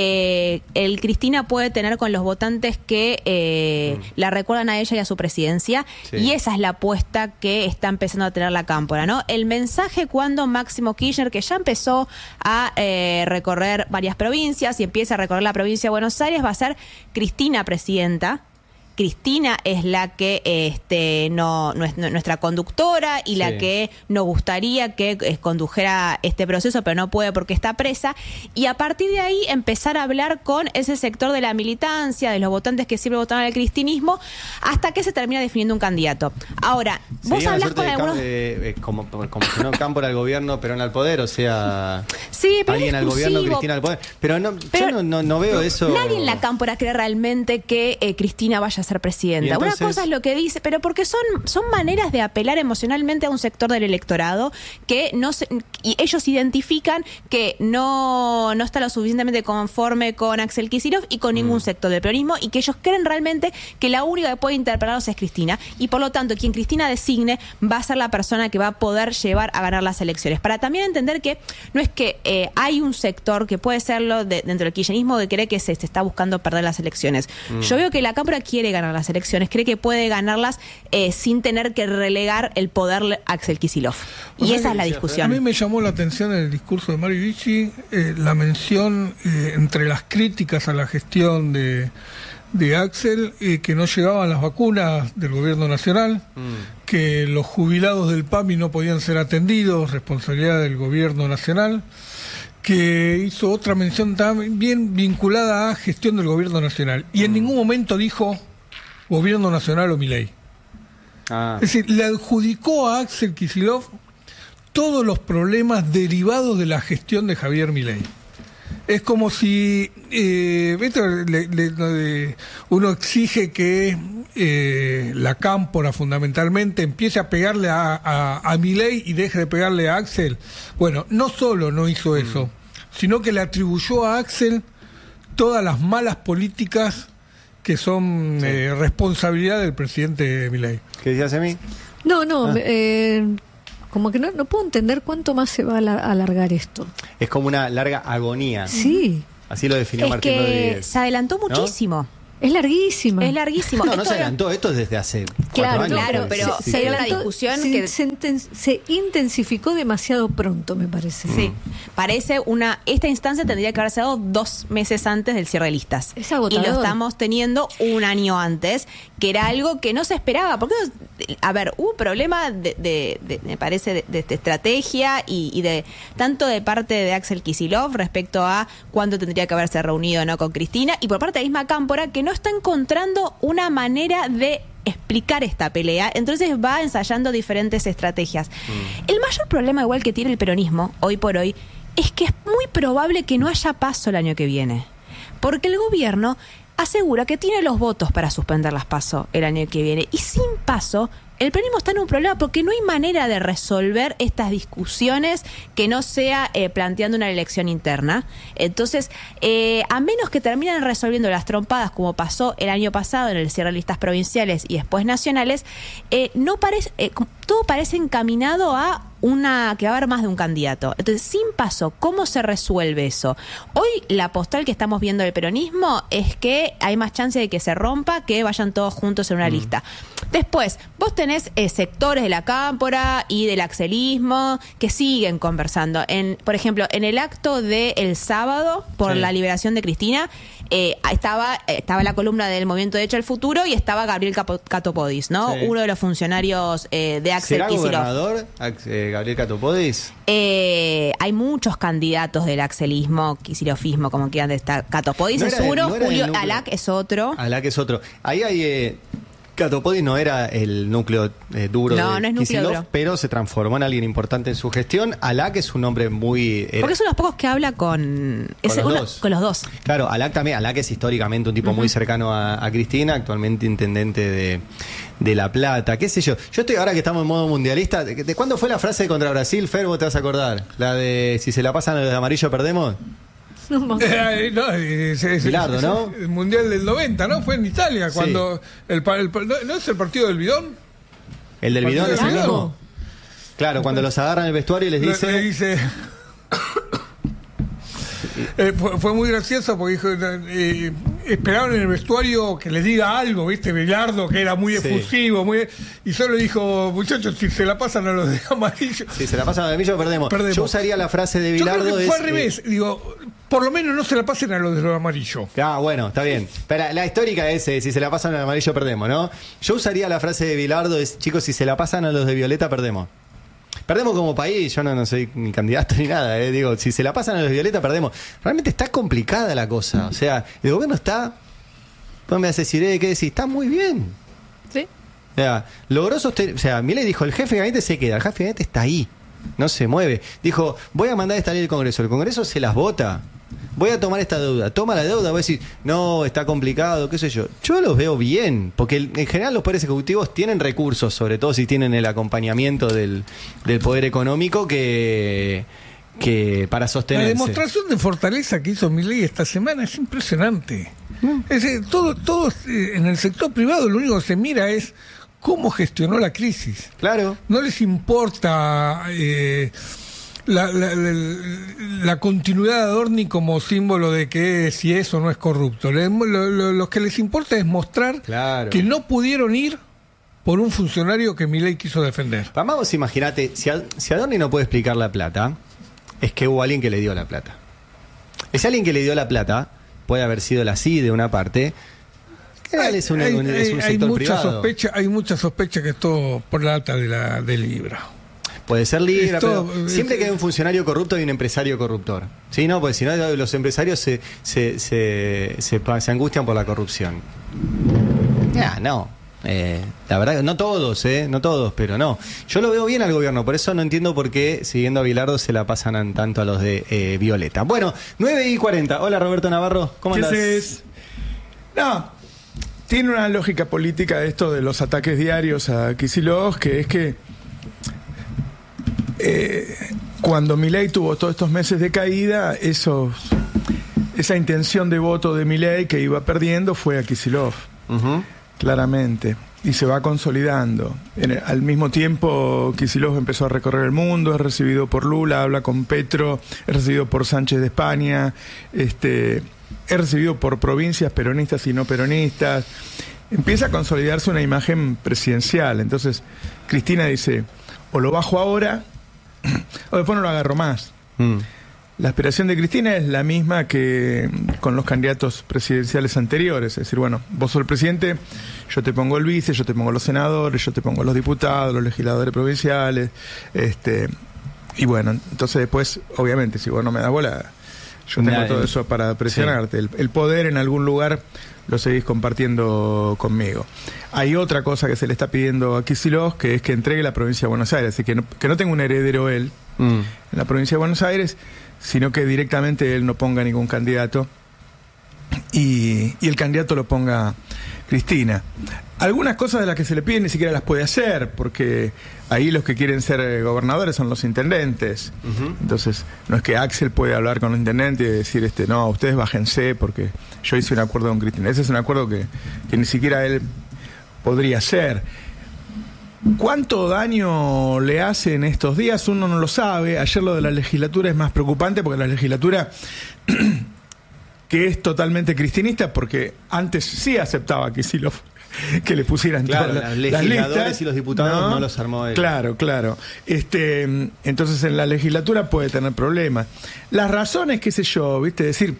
eh, el Cristina puede tener con los votantes que eh, mm. la recuerdan a ella y a su presidencia. Sí. Y esa es la apuesta que está empezando a tener la Cámpora, ¿no? El mensaje cuando Máximo Kirchner, que ya empezó a eh, recorrer varias provincias y empieza a recorrer la provincia de Buenos Aires, va a ser Cristina presidenta. Cristina es la que este, no, no es nuestra conductora y sí. la que nos gustaría que eh, condujera este proceso, pero no puede porque está presa. Y a partir de ahí empezar a hablar con ese sector de la militancia, de los votantes que siempre votaron al cristinismo, hasta que se termina definiendo un candidato. Ahora, vos Sería hablás con algunos... De, eh, como, como si no Cámpora al gobierno, Perón al poder, o sea... Sí, pero alguien al gobierno, Cristina al poder. Pero, no, pero yo no, no, no veo eso... Nadie en la Cámpora cree realmente que eh, Cristina vaya a ser presidenta. Entonces... Una cosa es lo que dice, pero porque son, son maneras de apelar emocionalmente a un sector del electorado que no se, y ellos identifican que no, no está lo suficientemente conforme con Axel Kicillof y con mm. ningún sector del peronismo, y que ellos creen realmente que la única que puede interpelarlos es Cristina, y por lo tanto quien Cristina designe va a ser la persona que va a poder llevar a ganar las elecciones. Para también entender que no es que eh, hay un sector que puede serlo de, dentro del kirchnerismo que cree que se, se está buscando perder las elecciones. Mm. Yo veo que la Cámara quiere ganar las elecciones, cree que puede ganarlas eh, sin tener que relegar el poder a Axel Kicillof. Y o sea, esa es la discusión. A mí me llamó la atención en el discurso de Mario Vichy eh, la mención eh, entre las críticas a la gestión de, de Axel, eh, que no llegaban las vacunas del gobierno nacional, mm. que los jubilados del P A M I no podían ser atendidos, responsabilidad del gobierno nacional, que hizo otra mención también vinculada a gestión del gobierno nacional. Y en mm. ningún momento dijo gobierno nacional o Milei. Ah. Es decir, le adjudicó a Axel Kicillof todos los problemas derivados de la gestión de Javier Milei. Es como si eh, le, le, le, uno exige que eh, la Cámpora fundamentalmente empiece a pegarle a, a, a Milei y deje de pegarle a Axel. Bueno, no solo no hizo eso, mm. sino que le atribuyó a Axel todas las malas políticas que son sí. eh, responsabilidad del presidente Milei. ¿Qué decías a mí? No, no, ah. eh, como que no, no puedo entender cuánto más se va a alargar esto. Es como una larga agonía. Sí. Así lo definió es Martín que Rodríguez. Se adelantó muchísimo. ¿No? Es larguísima. Es larguísimo. No, esto no se adelantó, esto es desde hace Claro, cuatro años. claro, pero sí, se sí, dio sí. la discusión se, que se, se intensificó demasiado pronto, me parece. Sí, parece una... Esta instancia tendría que haberse dado dos meses antes del cierre de listas. Es agotador. Y lo estamos teniendo un año antes, que era algo que no se esperaba. Porque, a ver, hubo un problema, de, de, de, me parece, de, de, de estrategia y, y de tanto de parte de Axel Kicillof respecto a cuándo tendría que haberse reunido o no con Cristina, y por parte de Isma Cámpora, que no está encontrando una manera de explicar esta pelea, entonces va ensayando diferentes estrategias. Mm. El mayor problema igual que tiene el peronismo hoy por hoy es que es muy probable que no haya paso el año que viene, porque el gobierno asegura que tiene los votos para suspender las PASO el año que viene, y sin paso el peronismo está en un problema porque no hay manera de resolver estas discusiones que no sea eh, planteando una elección interna. Entonces, eh, a menos que terminen resolviendo las trompadas como pasó el año pasado en el cierre de listas provinciales y después nacionales, eh, no parece, eh, todo parece encaminado a una que va a haber más de un candidato. Entonces, sin paso, ¿cómo se resuelve eso? Hoy la postal que estamos viendo del peronismo es que hay más chance de que se rompa, que vayan todos juntos en una mm. lista. Después, vos tenés eh, sectores de la cámpora y del axelismo que siguen conversando. En, por ejemplo, en el acto del sábado por sí. la liberación de Cristina, eh, estaba, eh, estaba la columna del Movimiento de Hecho al Futuro y estaba Gabriel Capo, Catopodis, ¿no? Sí. Uno de los funcionarios eh, de Axel ¿Será Kicillof. gobernador, eh, Gabriel Catopodis? Eh, hay muchos candidatos del axelismo, Kicillofismo, como quieran estar. Catopodis no es uno, no Julio Alac es otro. Alac es otro. Ahí hay... Eh... Catopodis no era el núcleo eh, duro no, de no es núcleo Kicillof, duro. pero se transformó en alguien importante en su gestión. Alac es un hombre muy... Eh, Porque es uno de los pocos que habla con... Con, es los uno, dos. con los dos. Claro, Alac también. Alac es históricamente un tipo uh-huh. muy cercano a, a Cristina, actualmente intendente de, de La Plata. ¿Qué sé yo? Yo estoy ahora que estamos en modo mundialista. ¿De, de cuándo fue la frase contra Brasil, Fer? ¿Vos te vas a acordar? La de si se la pasan a los de amarillo perdemos. No, eh, no, es, es, Bilardo, es, ¿no? El Mundial del noventa, ¿no? Fue en Italia, cuando... Sí. El, el, el, ¿No es el partido del bidón? ¿El del bidón es el mismo? Claro, cuando los agarran en el vestuario y les dice... Le, le dice... eh, fue, fue muy gracioso porque dijo... Eh, esperaron en el vestuario que les diga algo, ¿viste? Bilardo, que era muy efusivo, sí. muy... Y solo dijo, muchachos, si se la pasan a los de amarillo... Si se la pasan a los de amarillo, perdemos. perdemos. Yo usaría la frase de Bilardo... Yo creo que fue es, al revés, eh... digo... Por lo menos no se la pasen a los de los amarillos. Ah, bueno, está bien. Pero la histórica es, eh, si se la pasan al amarillo, perdemos, ¿no? Yo usaría la frase de Bilardo, es, chicos, si se la pasan a los de Violeta, perdemos. Perdemos como país, yo no, no soy ni candidato ni nada, eh. Digo, si se la pasan a los de Violeta, perdemos. Realmente está complicada la cosa. O sea, el gobierno está... Vos me haces decir, ¿qué decís? Está muy bien. Sí. O sea, logró sostener... O sea, Milei dijo, el jefe de gabinete se queda, el jefe de gabinete está ahí. No se mueve. Dijo, voy a mandar esta ley al Congreso. El Congreso se las vota. Voy a tomar esta deuda. Toma la deuda. Voy a decir, no, está complicado, qué sé yo. Yo los veo bien, porque en general los poderes ejecutivos tienen recursos, sobre todo si tienen el acompañamiento del, del poder económico que, que para sostenerse. La demostración de fortaleza que hizo Milei esta semana es impresionante. Mm. Es decir, todo, todo eh, en el sector privado lo único que se mira es cómo gestionó la crisis. Claro. No les importa eh, la, la, la, la continuidad de Adorni como símbolo de que si es o no es corrupto. Le, lo, lo, lo que les importa es mostrar claro. que no pudieron ir por un funcionario que Milei quiso defender. Vamos, imagínate, si, Ad, si Adorni no puede explicar la plata, es que hubo alguien que le dio la plata. Ese alguien que le dio la plata puede haber sido la C I de una parte... Hay, es un, hay, un, es un hay, sector mucha privado. Sospecha, hay mucha sospecha que es todo por la alta de la de Libra. Puede ser Libra, todo, pero siempre que hay un funcionario corrupto hay un empresario corruptor. Sí, no, porque si no los empresarios se, se, se, se, se angustian por la corrupción. Ya, no. Eh, la verdad, no todos, eh, no todos, pero no. Yo lo veo bien al gobierno, por eso no entiendo por qué, siguiendo a Bilardo, se la pasan tanto a los de eh, Violeta. Bueno, nueve y cuarenta. Hola, Roberto Navarro, ¿cómo andás? Es? No. Tiene una lógica política esto de los ataques diarios a Kicillof, que es que eh, cuando Milei tuvo todos estos meses de caída, esos, esa intención de voto de Milei que iba perdiendo fue a Kicillof, uh-huh. claramente. y se va consolidando. En el, al mismo tiempo, Kicillof empezó a recorrer el mundo, es recibido por Lula, habla con Petro, es recibido por Sánchez de España, este, es recibido por provincias peronistas y no peronistas. Empieza a consolidarse una imagen presidencial. Entonces, Cristina dice, o lo bajo ahora, o después no lo agarro más. Mm. La aspiración de Cristina es la misma que con los candidatos presidenciales anteriores. Es decir, bueno, vos sos el presidente, yo te pongo el vice, yo te pongo los senadores, yo te pongo los diputados, los legisladores provinciales. Este, y bueno, entonces después, obviamente, si vos no me das bola, yo tengo Nadie. todo eso para presionarte. Sí. El, el poder en algún lugar lo seguís compartiendo conmigo. Hay otra cosa que se le está pidiendo a Kicillof, que es que entregue la provincia de Buenos Aires. Así que no, que no tenga un heredero él mm. en la provincia de Buenos Aires, sino que directamente él no ponga ningún candidato y, y el candidato lo ponga Cristina. Algunas cosas de las que se le piden ni siquiera las puede hacer, porque ahí los que quieren ser gobernadores son los intendentes. Uh-huh. Entonces, no es que Axel puede hablar con los intendentes y decir, este, no, ustedes bájense porque yo hice un acuerdo con Cristina. Ese es un acuerdo que, que ni siquiera él podría hacer. ¿Cuánto daño le hace en estos días? Uno no lo sabe. Ayer lo de la legislatura es más preocupante porque la legislatura, que es totalmente cristinista, porque antes sí aceptaba a Kicillof que le pusieran claro, todas las las legisladores listas, y los diputados no, no los armó él. Claro, claro. Este, entonces en la legislatura puede tener problemas. Las razones, qué sé yo, viste, decir,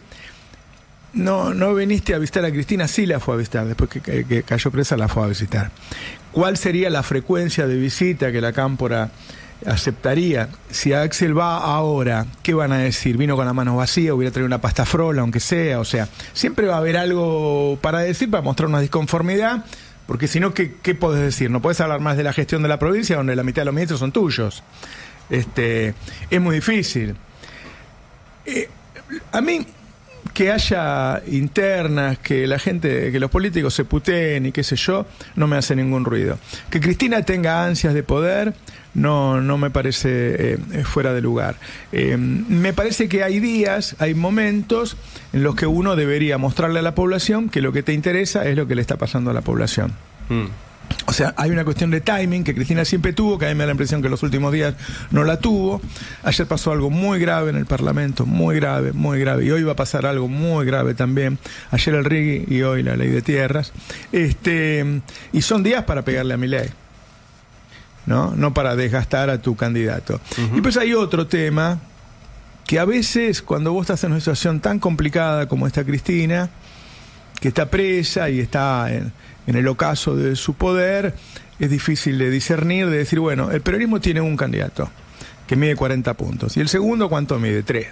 no, no viniste a visitar a Cristina, sí la fue a visitar, después que, que, que cayó presa la fue a visitar. ¿Cuál sería la frecuencia de visita que la Cámpora aceptaría? Si Axel va ahora, ¿qué van a decir? Vino con la mano vacía, hubiera traído una pasta frola, aunque sea. O sea, siempre va a haber algo para decir, para mostrar una disconformidad, porque si no, ¿qué, qué podés decir? No podés hablar más de la gestión de la provincia, donde la mitad de los ministros son tuyos. Este, es muy difícil. Eh, a mí, que haya internas, que la gente, que los políticos se puteen y qué sé yo, no me hace ningún ruido. Que Cristina tenga ansias de poder, no, no me parece eh, fuera de lugar. Eh, me parece que hay días, hay momentos en los que uno debería mostrarle a la población que lo que te interesa es lo que le está pasando a la población. Mm. O sea, hay una cuestión de timing que Cristina siempre tuvo, que a mí me da la impresión que en los últimos días no la tuvo. Ayer pasó algo muy grave en el Parlamento, muy grave, muy grave. Y hoy va a pasar algo muy grave también. Ayer el R I G y hoy la ley de tierras. Este, y son días para pegarle a Milei, ¿no? No para desgastar a tu candidato. Uh-huh. Y pues hay otro tema, que a veces cuando vos estás en una situación tan complicada como está Cristina, que está presa y está en... en el ocaso de su poder, es difícil de discernir, de decir, bueno, el peronismo tiene un candidato que mide cuarenta puntos, y el segundo, ¿cuánto mide? tres.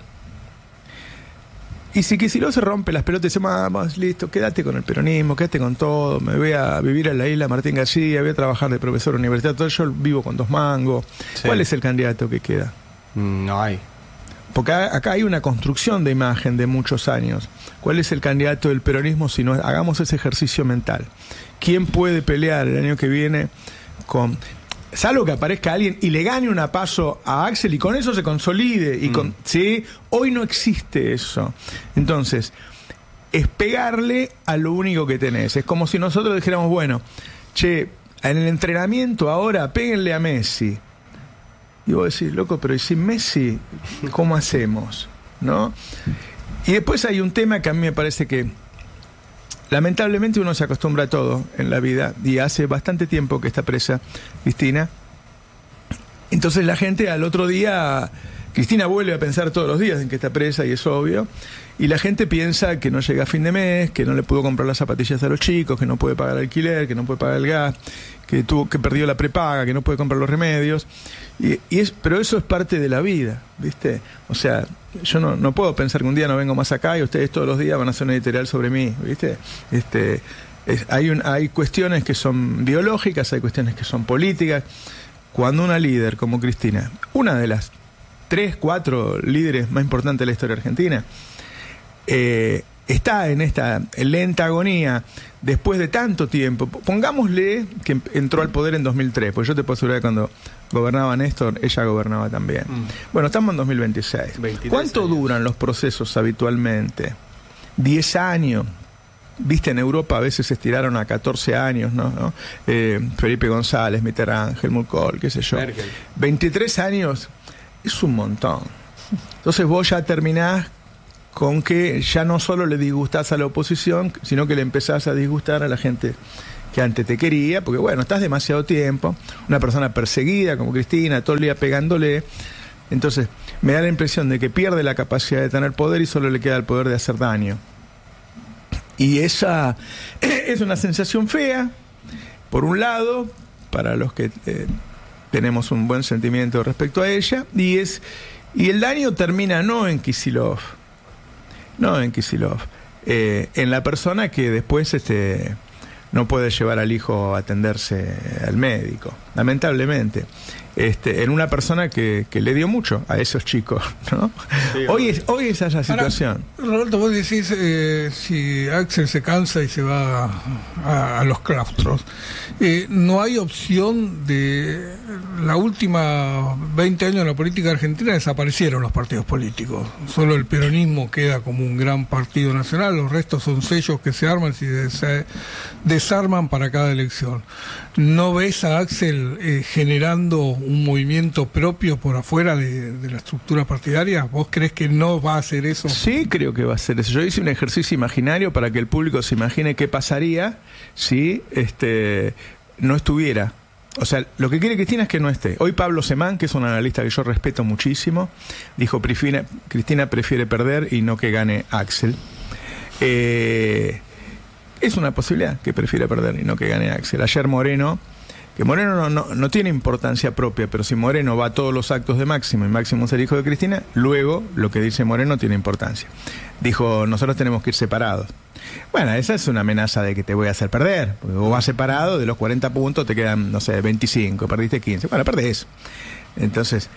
Y si Kicillof se rompe las pelotas y dice, vamos, listo, quédate con el peronismo, quédate con todo, me voy a vivir en la isla Martín García, voy a trabajar de profesor universitario, todo, yo vivo con dos mangos. Sí. ¿Cuál es el candidato que queda? No hay. Porque acá hay una construcción de imagen de muchos años. ¿Cuál es el candidato del peronismo si no hagamos ese ejercicio mental? ¿Quién puede pelear el año que viene con... salvo que aparezca alguien y le gane una paso a Axel y con eso se consolide? Y con, mm. ¿sí? Hoy no existe eso. Entonces, es pegarle a lo único que tenés. Es como si nosotros dijéramos, bueno, che, en el entrenamiento ahora péguenle a Messi. Y vos decís, loco, pero ¿y sin Messi cómo hacemos? ¿No? Y después hay un tema que a mí me parece que lamentablemente uno se acostumbra a todo en la vida, y hace bastante tiempo que está presa Cristina. Entonces la gente al otro día, Cristina vuelve a pensar todos los días en que está presa, y es obvio, y la gente piensa que no llega a fin de mes, que no le pudo comprar las zapatillas a los chicos, que no puede pagar el alquiler, que no puede pagar el gas, que tuvo que perdió la prepaga, que no puede comprar los remedios. Y, y es, pero eso es parte de la vida, ¿viste? O sea, yo no, no puedo pensar que un día no vengo más acá y ustedes todos los días van a hacer una editorial sobre mí, ¿viste? Este, es, hay, un, hay cuestiones que son biológicas, hay cuestiones que son políticas. Cuando una líder como Cristina, una de las tres, cuatro líderes más importantes de la historia argentina, eh, está en esta lenta agonía después de tanto tiempo, pongámosle que entró al poder en dos mil tres, pues yo te puedo asegurar que cuando gobernaba Néstor, ella gobernaba también. Mm. Bueno, estamos en dos mil veintiséis. ¿Cuánto años. duran los procesos habitualmente? diez años. viste, en Europa a veces se estiraron a catorce años, ¿no? ¿no? Eh, Felipe González, Mitterrand, Helmut Kohl, qué sé yo. Merkel. veintitrés años es un montón. Entonces vos ya terminás con que ya no solo le disgustás a la oposición, sino que le empezás a disgustar a la gente que antes te quería, porque bueno, estás demasiado tiempo, una persona perseguida como Cristina, todo el día pegándole. Entonces me da la impresión de que pierde la capacidad de tener poder y solo le queda el poder de hacer daño. Y esa es una sensación fea, por un lado, para los que eh, tenemos un buen sentimiento respecto a ella, y es y el daño termina no en Kicillof, no en Kicillof, eh, en la persona que después este, no puede llevar al hijo a atenderse al médico, lamentablemente. Este, en una persona que, que le dio mucho a esos chicos, ¿no? Sí, hoy, es, hoy esa es la situación. Ahora, Roberto, vos decís, eh, si Axel se cansa y se va a, a los claustros, eh, no hay opción de... La última veinte años en la política argentina desaparecieron los partidos políticos. Solo el peronismo queda como un gran partido nacional, los restos son sellos que se arman y se desarman para cada elección. ¿No ves a Axel eh, generando un movimiento propio por afuera de, de la estructura partidaria? ¿Vos crees que no va a hacer eso? Sí, creo que va a hacer eso. Yo hice un ejercicio imaginario para que el público se imagine qué pasaría si este, no estuviera. O sea, lo que quiere Cristina es que no esté. Hoy Pablo Semán, que es un analista que yo respeto muchísimo, dijo: Cristina prefiere perder y no que gane Axel. Eh... Es una posibilidad que prefiera perder y no que gane Axel. Ayer Moreno, que Moreno no, no, no tiene importancia propia, pero si Moreno va a todos los actos de Máximo y Máximo es el hijo de Cristina, luego lo que dice Moreno tiene importancia. Dijo: nosotros tenemos que ir separados. Bueno, esa es una amenaza de que te voy a hacer perder, porque vos vas separado, de los cuarenta puntos te quedan, no sé, veinticinco, perdiste quince. Bueno, perdés. Entonces...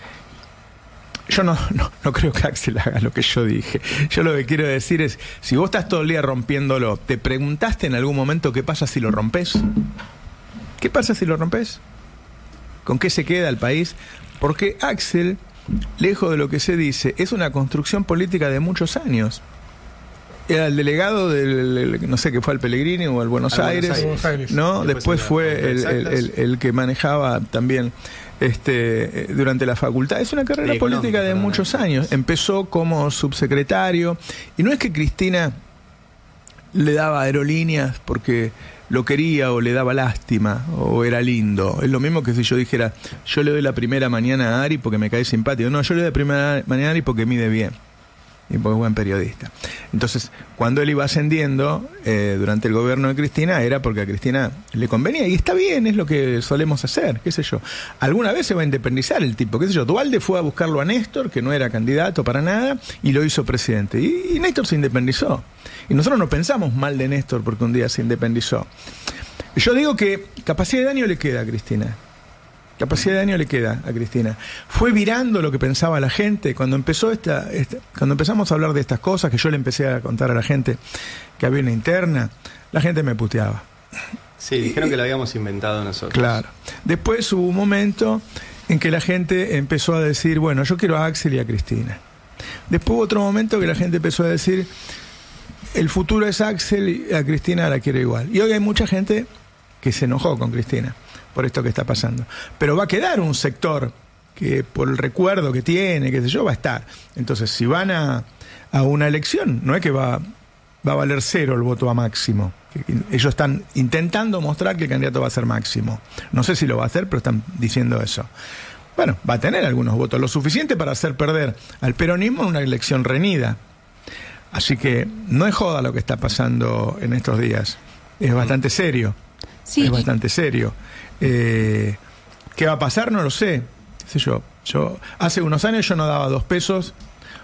Yo no, no, no creo que Axel haga lo que yo dije. Yo lo que quiero decir es, si vos estás todo el día rompiéndolo, ¿te preguntaste en algún momento qué pasa si lo rompes? ¿Qué pasa si lo rompes? ¿Con qué se queda el país? Porque Axel, lejos de lo que se dice, es una construcción política de muchos años. Era el delegado del, no sé qué fue, al Pellegrini o al Buenos, al Aires, Buenos Aires, ¿no? Después, Después fue el, el, el, el que manejaba también este durante la facultad. Es una carrera política de muchos años. Empezó como subsecretario, y no es que Cristina le daba aerolíneas porque lo quería o le daba lástima o era lindo. Es lo mismo que si yo dijera: yo le doy la primera mañana a Ari porque me cae simpático. No, yo le doy la primera mañana a Ari porque mide bien y porque es buen periodista. Entonces, cuando él iba ascendiendo eh, durante el gobierno de Cristina, era porque a Cristina le convenía, y está bien, es lo que solemos hacer, qué sé yo. Alguna vez se va a independizar el tipo, qué sé yo. Duhalde fue a buscarlo a Néstor, que no era candidato para nada, y lo hizo presidente, y, y Néstor se independizó, y nosotros no pensamos mal de Néstor porque un día se independizó. Yo digo que capacidad de daño le queda a Cristina. Capacidad de daño le queda a Cristina. Fue virando lo que pensaba la gente. Cuando empezó esta, esta, cuando empezamos a hablar de estas cosas, que yo le empecé a contar a la gente que había una interna, la gente me puteaba. Sí, dijeron y, que lo habíamos inventado nosotros. Claro. Después hubo un momento en que la gente empezó a decir: bueno, yo quiero a Axel y a Cristina. Después hubo otro momento que la gente empezó a decir: el futuro es Axel y a Cristina la quiero igual. Y hoy hay mucha gente que se enojó con Cristina por esto que está pasando. Pero va a quedar un sector que, por el recuerdo que tiene, qué sé yo, va a estar. Entonces, si van a, a una elección, no es que va, va a valer cero el voto a Máximo. Ellos están intentando mostrar que el candidato va a ser Máximo. No sé si lo va a hacer, pero están diciendo eso. Bueno, va a tener algunos votos, lo suficiente para hacer perder al peronismo en una elección reñida. Así que no es joda lo que está pasando en estos días. Es bastante serio. Sí. Es bastante serio. Eh, ¿Qué va a pasar? No lo sé. ¿Qué sé yo? Yo hace unos años yo no daba dos pesos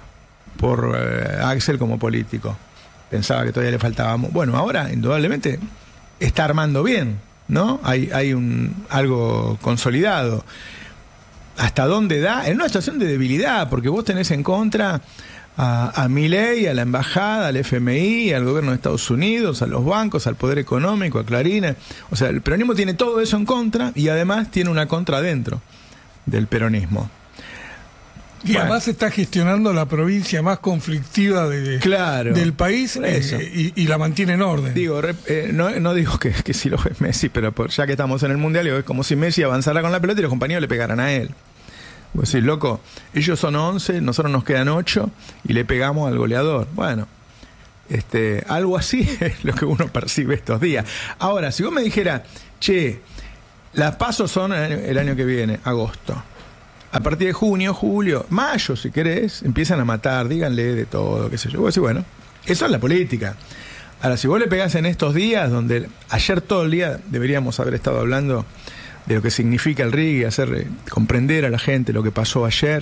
por eh, Axel como político. Pensaba que todavía le faltaba. Bueno, ahora indudablemente está armando bien, ¿no? Hay, hay un algo consolidado. ¿Hasta dónde da? En una situación de debilidad, porque vos tenés en contra a, a Milei, a la embajada, al F M I, al gobierno de Estados Unidos, a los bancos, al poder económico, a Clarín. O sea, el peronismo tiene todo eso en contra y además tiene una contra dentro del peronismo. Y bueno, además está gestionando la provincia más conflictiva de, claro, del país eh, y, y la mantiene en orden. Digo, eh, no, no digo que, que si lo es Messi, pero por, ya que estamos en el Mundial, es como si Messi avanzara con la pelota y los compañeros le pegaran a él. Vos decís, loco, ellos son once, nosotros nos quedan ocho y le pegamos al goleador. Bueno, este, algo así es lo que uno percibe estos días. Ahora, si vos me dijeras, che, las pasos son el año que viene, agosto. A partir de junio, julio, mayo, si querés, empiezan a matar, díganle de todo, qué sé yo. Vos decís, bueno, eso es la política. Ahora, si vos le pegás en estos días, donde ayer todo el día deberíamos haber estado hablando de lo que significa el R I G, hacer eh, comprender a la gente lo que pasó ayer,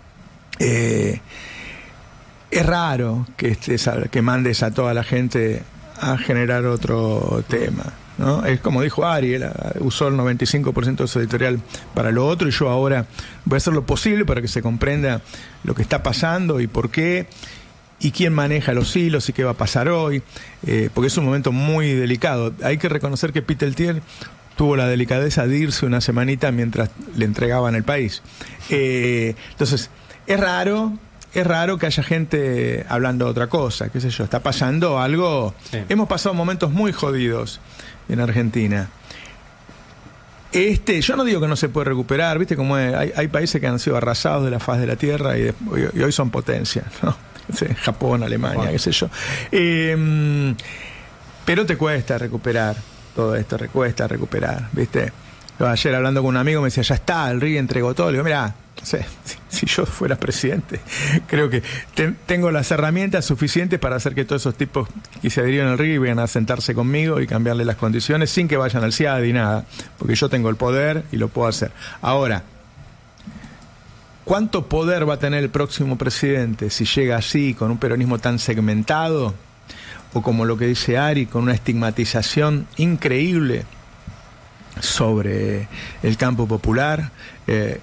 eh, es raro que, estés, que mandes a toda la gente a generar otro tema, ¿no? Es como dijo Ari, él usó el noventa y cinco por ciento de su editorial para lo otro, y yo ahora voy a hacer lo posible para que se comprenda lo que está pasando y por qué, y quién maneja los hilos y qué va a pasar hoy, eh, porque es un momento muy delicado. Hay que reconocer que Peter Thiel tuvo la delicadeza de irse una semanita mientras le entregaban el país. Eh, entonces, es raro, es raro que haya gente hablando de otra cosa, qué sé yo, está pasando algo. Sí. Hemos pasado momentos muy jodidos en Argentina. Este, yo no digo que no se puede recuperar, viste como hay, hay países que han sido arrasados de la faz de la tierra y, de, y hoy son potencias, ¿no? Sí, Japón, Alemania, bueno, qué sé yo. Eh, pero te cuesta recuperar todo esto, recuesta recuperar, ¿viste? Yo ayer hablando con un amigo me decía, ya está, el R I G entregó todo. Le digo, mirá, no sé, si, si yo fuera presidente, creo que te, tengo las herramientas suficientes para hacer que todos esos tipos que se adhirieron al R I G vengan a sentarse conmigo y cambiarle las condiciones sin que vayan al C I A D y nada, porque yo tengo el poder y lo puedo hacer. Ahora, ¿cuánto poder va a tener el próximo presidente si llega así, con un peronismo tan segmentado? O como lo que dice Ari, con una estigmatización increíble sobre el campo popular, eh,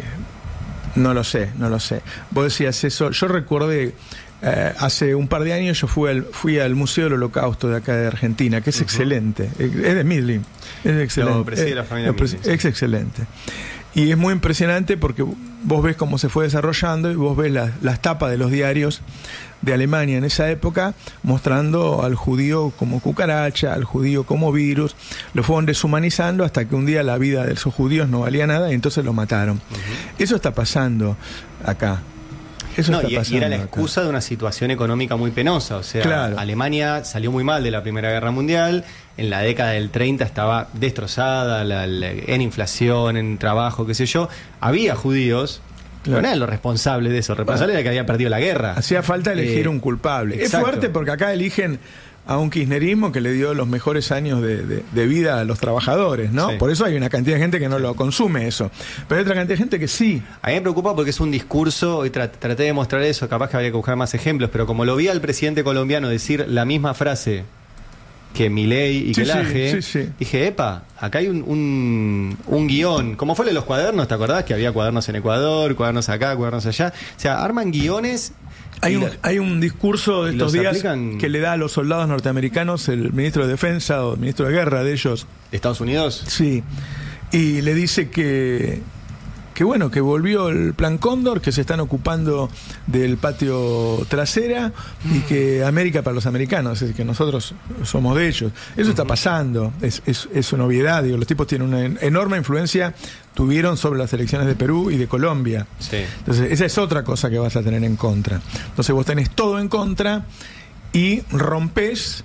y no lo sé, no lo sé. Vos decías eso, yo recordé, eh, hace un par de años yo fui al, fui al Museo del Holocausto de acá de Argentina, que es uh-huh. excelente, es de Midley, es excelente, no, preside la familia es, es, es excelente. Y es muy impresionante porque vos ves cómo se fue desarrollando y vos ves la, las tapas de los diarios de Alemania en esa época, mostrando al judío como cucaracha, al judío como virus. Lo fueron deshumanizando hasta que un día la vida de esos judíos no valía nada y entonces los mataron. Uh-huh. Eso está pasando acá. Eso no, está y, pasando y era la excusa acá de una situación económica muy penosa. O sea, claro, Alemania salió muy mal de la Primera Guerra Mundial. En la década del treinta estaba destrozada la, la, en inflación, en trabajo, qué sé yo. Había judíos. Claro. No eran los responsables de eso. El responsable bueno, era que habían perdido la guerra. Hacía falta elegir eh, un culpable. Exacto. Es fuerte porque acá eligen a un kirchnerismo que le dio los mejores años de, de, de vida a los trabajadores, ¿no? Sí. Por eso hay una cantidad de gente que no lo consume eso. Pero hay otra cantidad de gente que sí. A mí me preocupa porque es un discurso, y tra traté de mostrar eso, capaz que habría que buscar más ejemplos, pero como lo vi al presidente colombiano decir la misma frase que Milei y sí, que Laje, sí, sí, sí. dije, epa, acá hay un, un, un guión, como fue de los cuadernos, ¿te acordás? Que había cuadernos en Ecuador, cuadernos acá, cuadernos allá. O sea, arman guiones. Hay un, hay un discurso de estos días aplican... que le da a los soldados norteamericanos el ministro de Defensa o el ministro de Guerra de ellos. ¿De Estados Unidos? Sí. Y le dice que... que bueno, que volvió el plan Cóndor, que se están ocupando del patio trasera y que América para los americanos, es que nosotros somos de ellos. Eso está pasando, es, es, es una obviedad, digo, los tipos tienen una enorme influencia, tuvieron sobre las elecciones de Perú y de Colombia. Sí. Entonces, esa es otra cosa que vas a tener en contra. Entonces vos tenés todo en contra y rompés,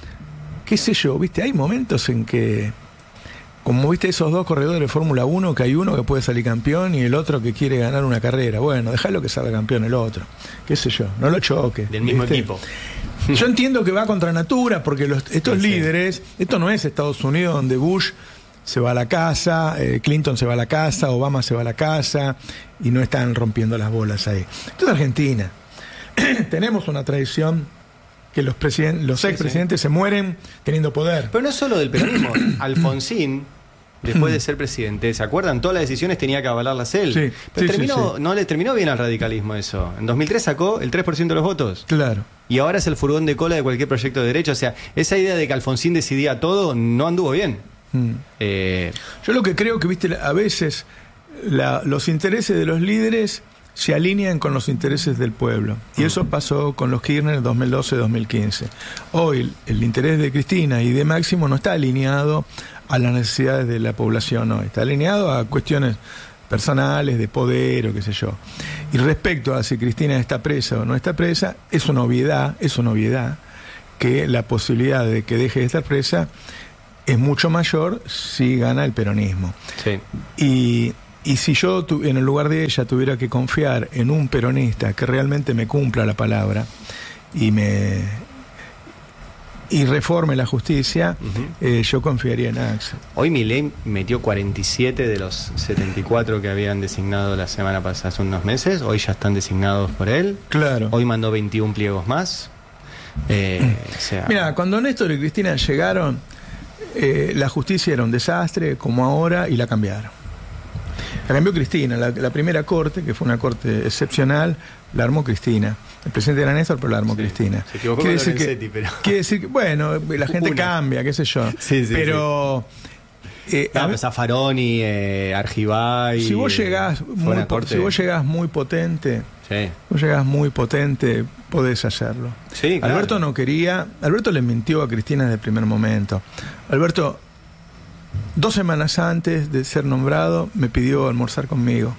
qué sé yo, viste, hay momentos en que... Como viste esos dos corredores de Fórmula uno, que hay uno que puede salir campeón y el otro que quiere ganar una carrera. Bueno, dejalo que salga campeón el otro. Qué sé yo, no lo choque. Del mismo ¿viste? equipo. Yo entiendo que va contra natura, porque los, estos sí, líderes, sí. Esto no es Estados Unidos donde Bush se va a la casa, eh, Clinton se va a la casa, Obama se va a la casa y no están rompiendo las bolas ahí. Esto es Argentina. Tenemos una tradición que los, los sí, expresidentes sí. se mueren teniendo poder. Pero no es solo del peronismo. Alfonsín, después de ser presidente, ¿se acuerdan? Todas las decisiones tenía que avalarlas él. Sí, Pero sí, terminó, sí, sí. no le terminó bien al radicalismo eso. En dos mil tres sacó el tres por ciento de los votos. Claro. Y ahora es el furgón de cola de cualquier proyecto de derecho. O sea, esa idea de que Alfonsín decidía todo no anduvo bien. Mm. Eh... Yo lo que creo que, viste, a veces la, los intereses de los líderes se alinean con los intereses del pueblo. Y eso pasó con los Kirchner en dos mil doce dos mil quince. Hoy el, el interés de Cristina y de Máximo no está alineado a las necesidades de la población hoy, está alineado a cuestiones personales, de poder o qué sé yo. Y respecto a si Cristina está presa o no está presa, es una obviedad, es una obviedad que la posibilidad de que deje de estar presa es mucho mayor si gana el peronismo. Sí. Y, y si yo tu, en el lugar de ella tuviera que confiar en un peronista que realmente me cumpla la palabra y me y reforme la justicia, uh-huh. eh, yo confiaría en Axel. Hoy Milei metió cuarenta y siete de los setenta y cuatro que habían designado la semana pasada, hace unos meses. Hoy ya están designados por él. Claro. Hoy mandó veintiún pliegos más. Eh, o sea... Mira, cuando Néstor y Cristina llegaron, eh, la justicia era un desastre, como ahora, y la cambiaron. La cambió Cristina. La, la primera corte, que fue una corte excepcional, la armó Cristina. El presidente era Néstor, pero la armó sí. Cristina. Se equivocó quiere con decir Lorenzetti, que, pero... quiere decir que, bueno, la gente una. cambia, qué sé yo. Sí, sí, pero... Sí. Eh, no, Zaffaroni, eh, Argibay... Si vos llegás muy, corte... si vos llegás muy potente... Sí. Vos llegás muy potente, podés hacerlo. Sí, claro. Alberto no quería... Alberto le mintió a Cristina desde el primer momento. Alberto, dos semanas antes de ser nombrado, me pidió almorzar conmigo.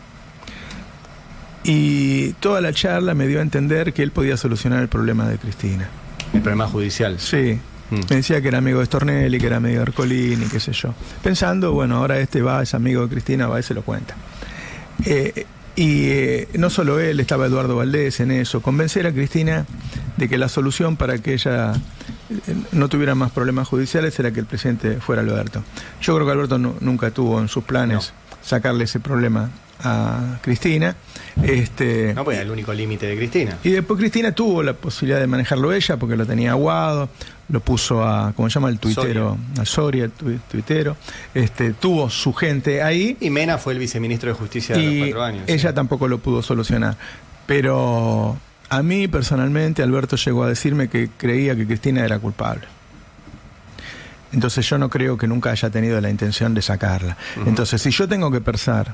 Y toda la charla me dio a entender que él podía solucionar el problema de Cristina. ¿El problema judicial? Sí. Mm. Me decía que era amigo de Stornelli, que era amigo de Ercolini, qué sé yo. Pensando, bueno, ahora este va, es amigo de Cristina, va y se lo cuenta. Eh, y eh, no solo él, estaba Eduardo Valdés en eso. Convencer a Cristina de que la solución para que ella eh, no tuviera más problemas judiciales era que el presidente fuera Alberto. Yo creo que Alberto no, nunca tuvo en sus planes no. sacarle ese problema a Cristina. Este, no, pues era el único límite de Cristina. Y después Cristina tuvo la posibilidad de manejarlo ella porque lo tenía aguado, lo puso a, ¿cómo se llama? El tuitero, Soria. a Soria, el tu, tuitero. Este, tuvo su gente ahí. Y Mena fue el viceministro de Justicia de los cuatro años. Ella ¿sí? tampoco lo pudo solucionar. Pero a mí personalmente Alberto llegó a decirme que creía que Cristina era culpable. Entonces yo no creo que nunca haya tenido la intención de sacarla. Uh-huh. Entonces si yo tengo que pensar,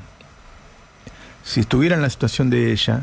si estuviera en la situación de ella,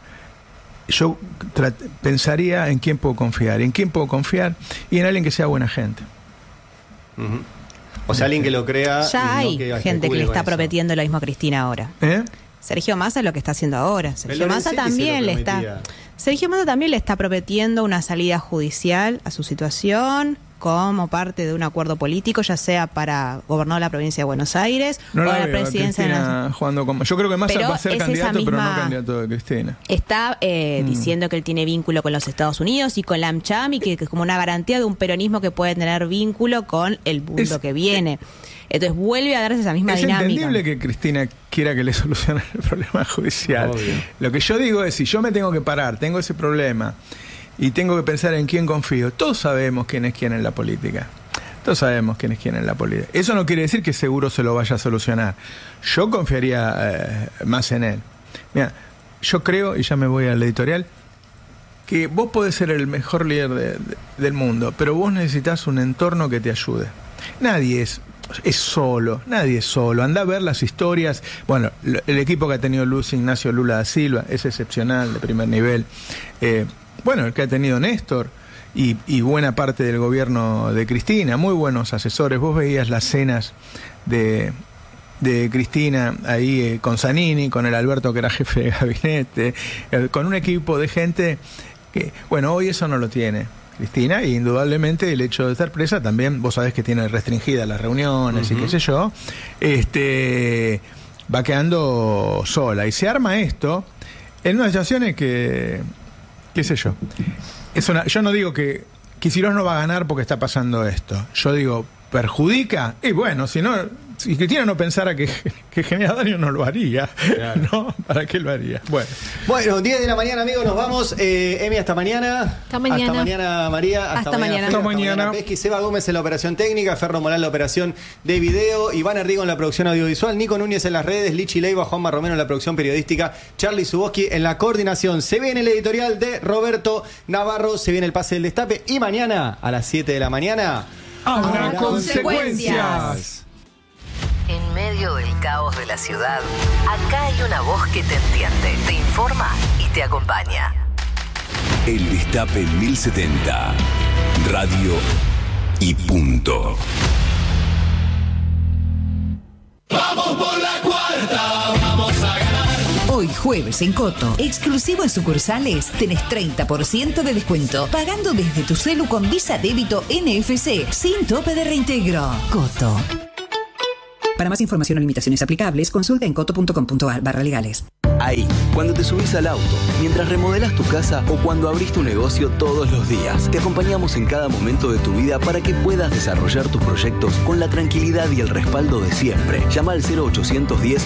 yo pensaría en quién puedo confiar. ¿En quién puedo confiar? Y en alguien que sea buena gente. Uh-huh. O sea, alguien que lo crea. Ya y hay no que gente que le está eso. prometiendo lo mismo a Cristina ahora. ¿Eh? Sergio Massa es lo que está haciendo ahora. Sergio Massa también le está. Sergio Massa también le está prometiendo una salida judicial a su situación como parte de un acuerdo político, ya sea para gobernar la provincia de Buenos Aires no o la la veo, presidencia de la... jugando con... Yo creo que Massa pero va a ser candidato, misma... pero no candidato de Cristina. Está eh, mm. diciendo que él tiene vínculo con los Estados Unidos y con la AmCham y que, que es como una garantía de un peronismo que puede tener vínculo con el mundo es... que viene. Entonces vuelve a darse esa misma es dinámica. Es entendible que Cristina quiera que le solucione el problema judicial. Obvio. Lo que yo digo es, si yo me tengo que parar, tengo ese problema y tengo que pensar en quién confío, todos sabemos quién es quién en la política. Todos sabemos quién es quién en la política. Eso no quiere decir que seguro se lo vaya a solucionar. Yo confiaría eh, más en él. Mira, yo creo, y ya me voy al editorial, que vos podés ser el mejor líder de, de, del mundo, pero vos necesitas un entorno que te ayude. Nadie es, es solo, nadie es solo. Andá a ver las historias. Bueno, el equipo que ha tenido Luis Ignacio Lula da Silva es excepcional, de primer nivel. Eh, bueno, el que ha tenido Néstor. Y, y buena parte del gobierno de Cristina, muy buenos asesores. Vos veías las cenas de, de Cristina ahí eh, con Zanini, con el Alberto que era jefe de gabinete, eh, con un equipo de gente que, bueno, hoy eso no lo tiene Cristina, y indudablemente el hecho de estar presa también, vos sabés que tiene restringidas las reuniones uh-huh. y qué sé yo, este, va quedando sola. Y se arma esto en unas situaciones que, qué sé yo, es una, yo no digo que Kicillof no va a ganar porque está pasando esto. Yo digo, ¿perjudica? Y bueno, si no, si Cristina no pensara que, que genera daño, no lo haría. Claro. ¿No? ¿Para qué lo haría? Bueno. Bueno, diez de la mañana, amigos, nos vamos. Eh, Emi, hasta mañana. Hasta mañana. Hasta mañana, María. Hasta, hasta mañana. mañana. Hasta mañana. Pesqui, Seba Gómez en la operación técnica, Ferro Morán en la operación de video, Iván Arrigo en la producción audiovisual, Nico Núñez en las redes, Lichi Leiva, Juanma Romero en la producción periodística, Charlie Zuboski en la coordinación. Se viene el editorial de Roberto Navarro, se viene el pase del destape y mañana a las siete de la mañana habrá consecuencias. En medio del caos de la ciudad, acá hay una voz que te entiende, te informa y te acompaña. El Destape mil setenta. Radio y punto. Vamos por la cuarta, vamos a ganar. Hoy jueves en Coto, exclusivo en sucursales, tenés treinta por ciento de descuento, pagando desde tu celu con Visa Débito N F C, sin tope de reintegro. Coto. Para más información o limitaciones aplicables, consulta en coto punto com punto ar barra legales. Ahí, cuando te subís al auto, mientras remodelas tu casa o cuando abrís tu negocio todos los días, te acompañamos en cada momento de tu vida para que puedas desarrollar tus proyectos con la tranquilidad y el respaldo de siempre. Llama al cero ochocientos diez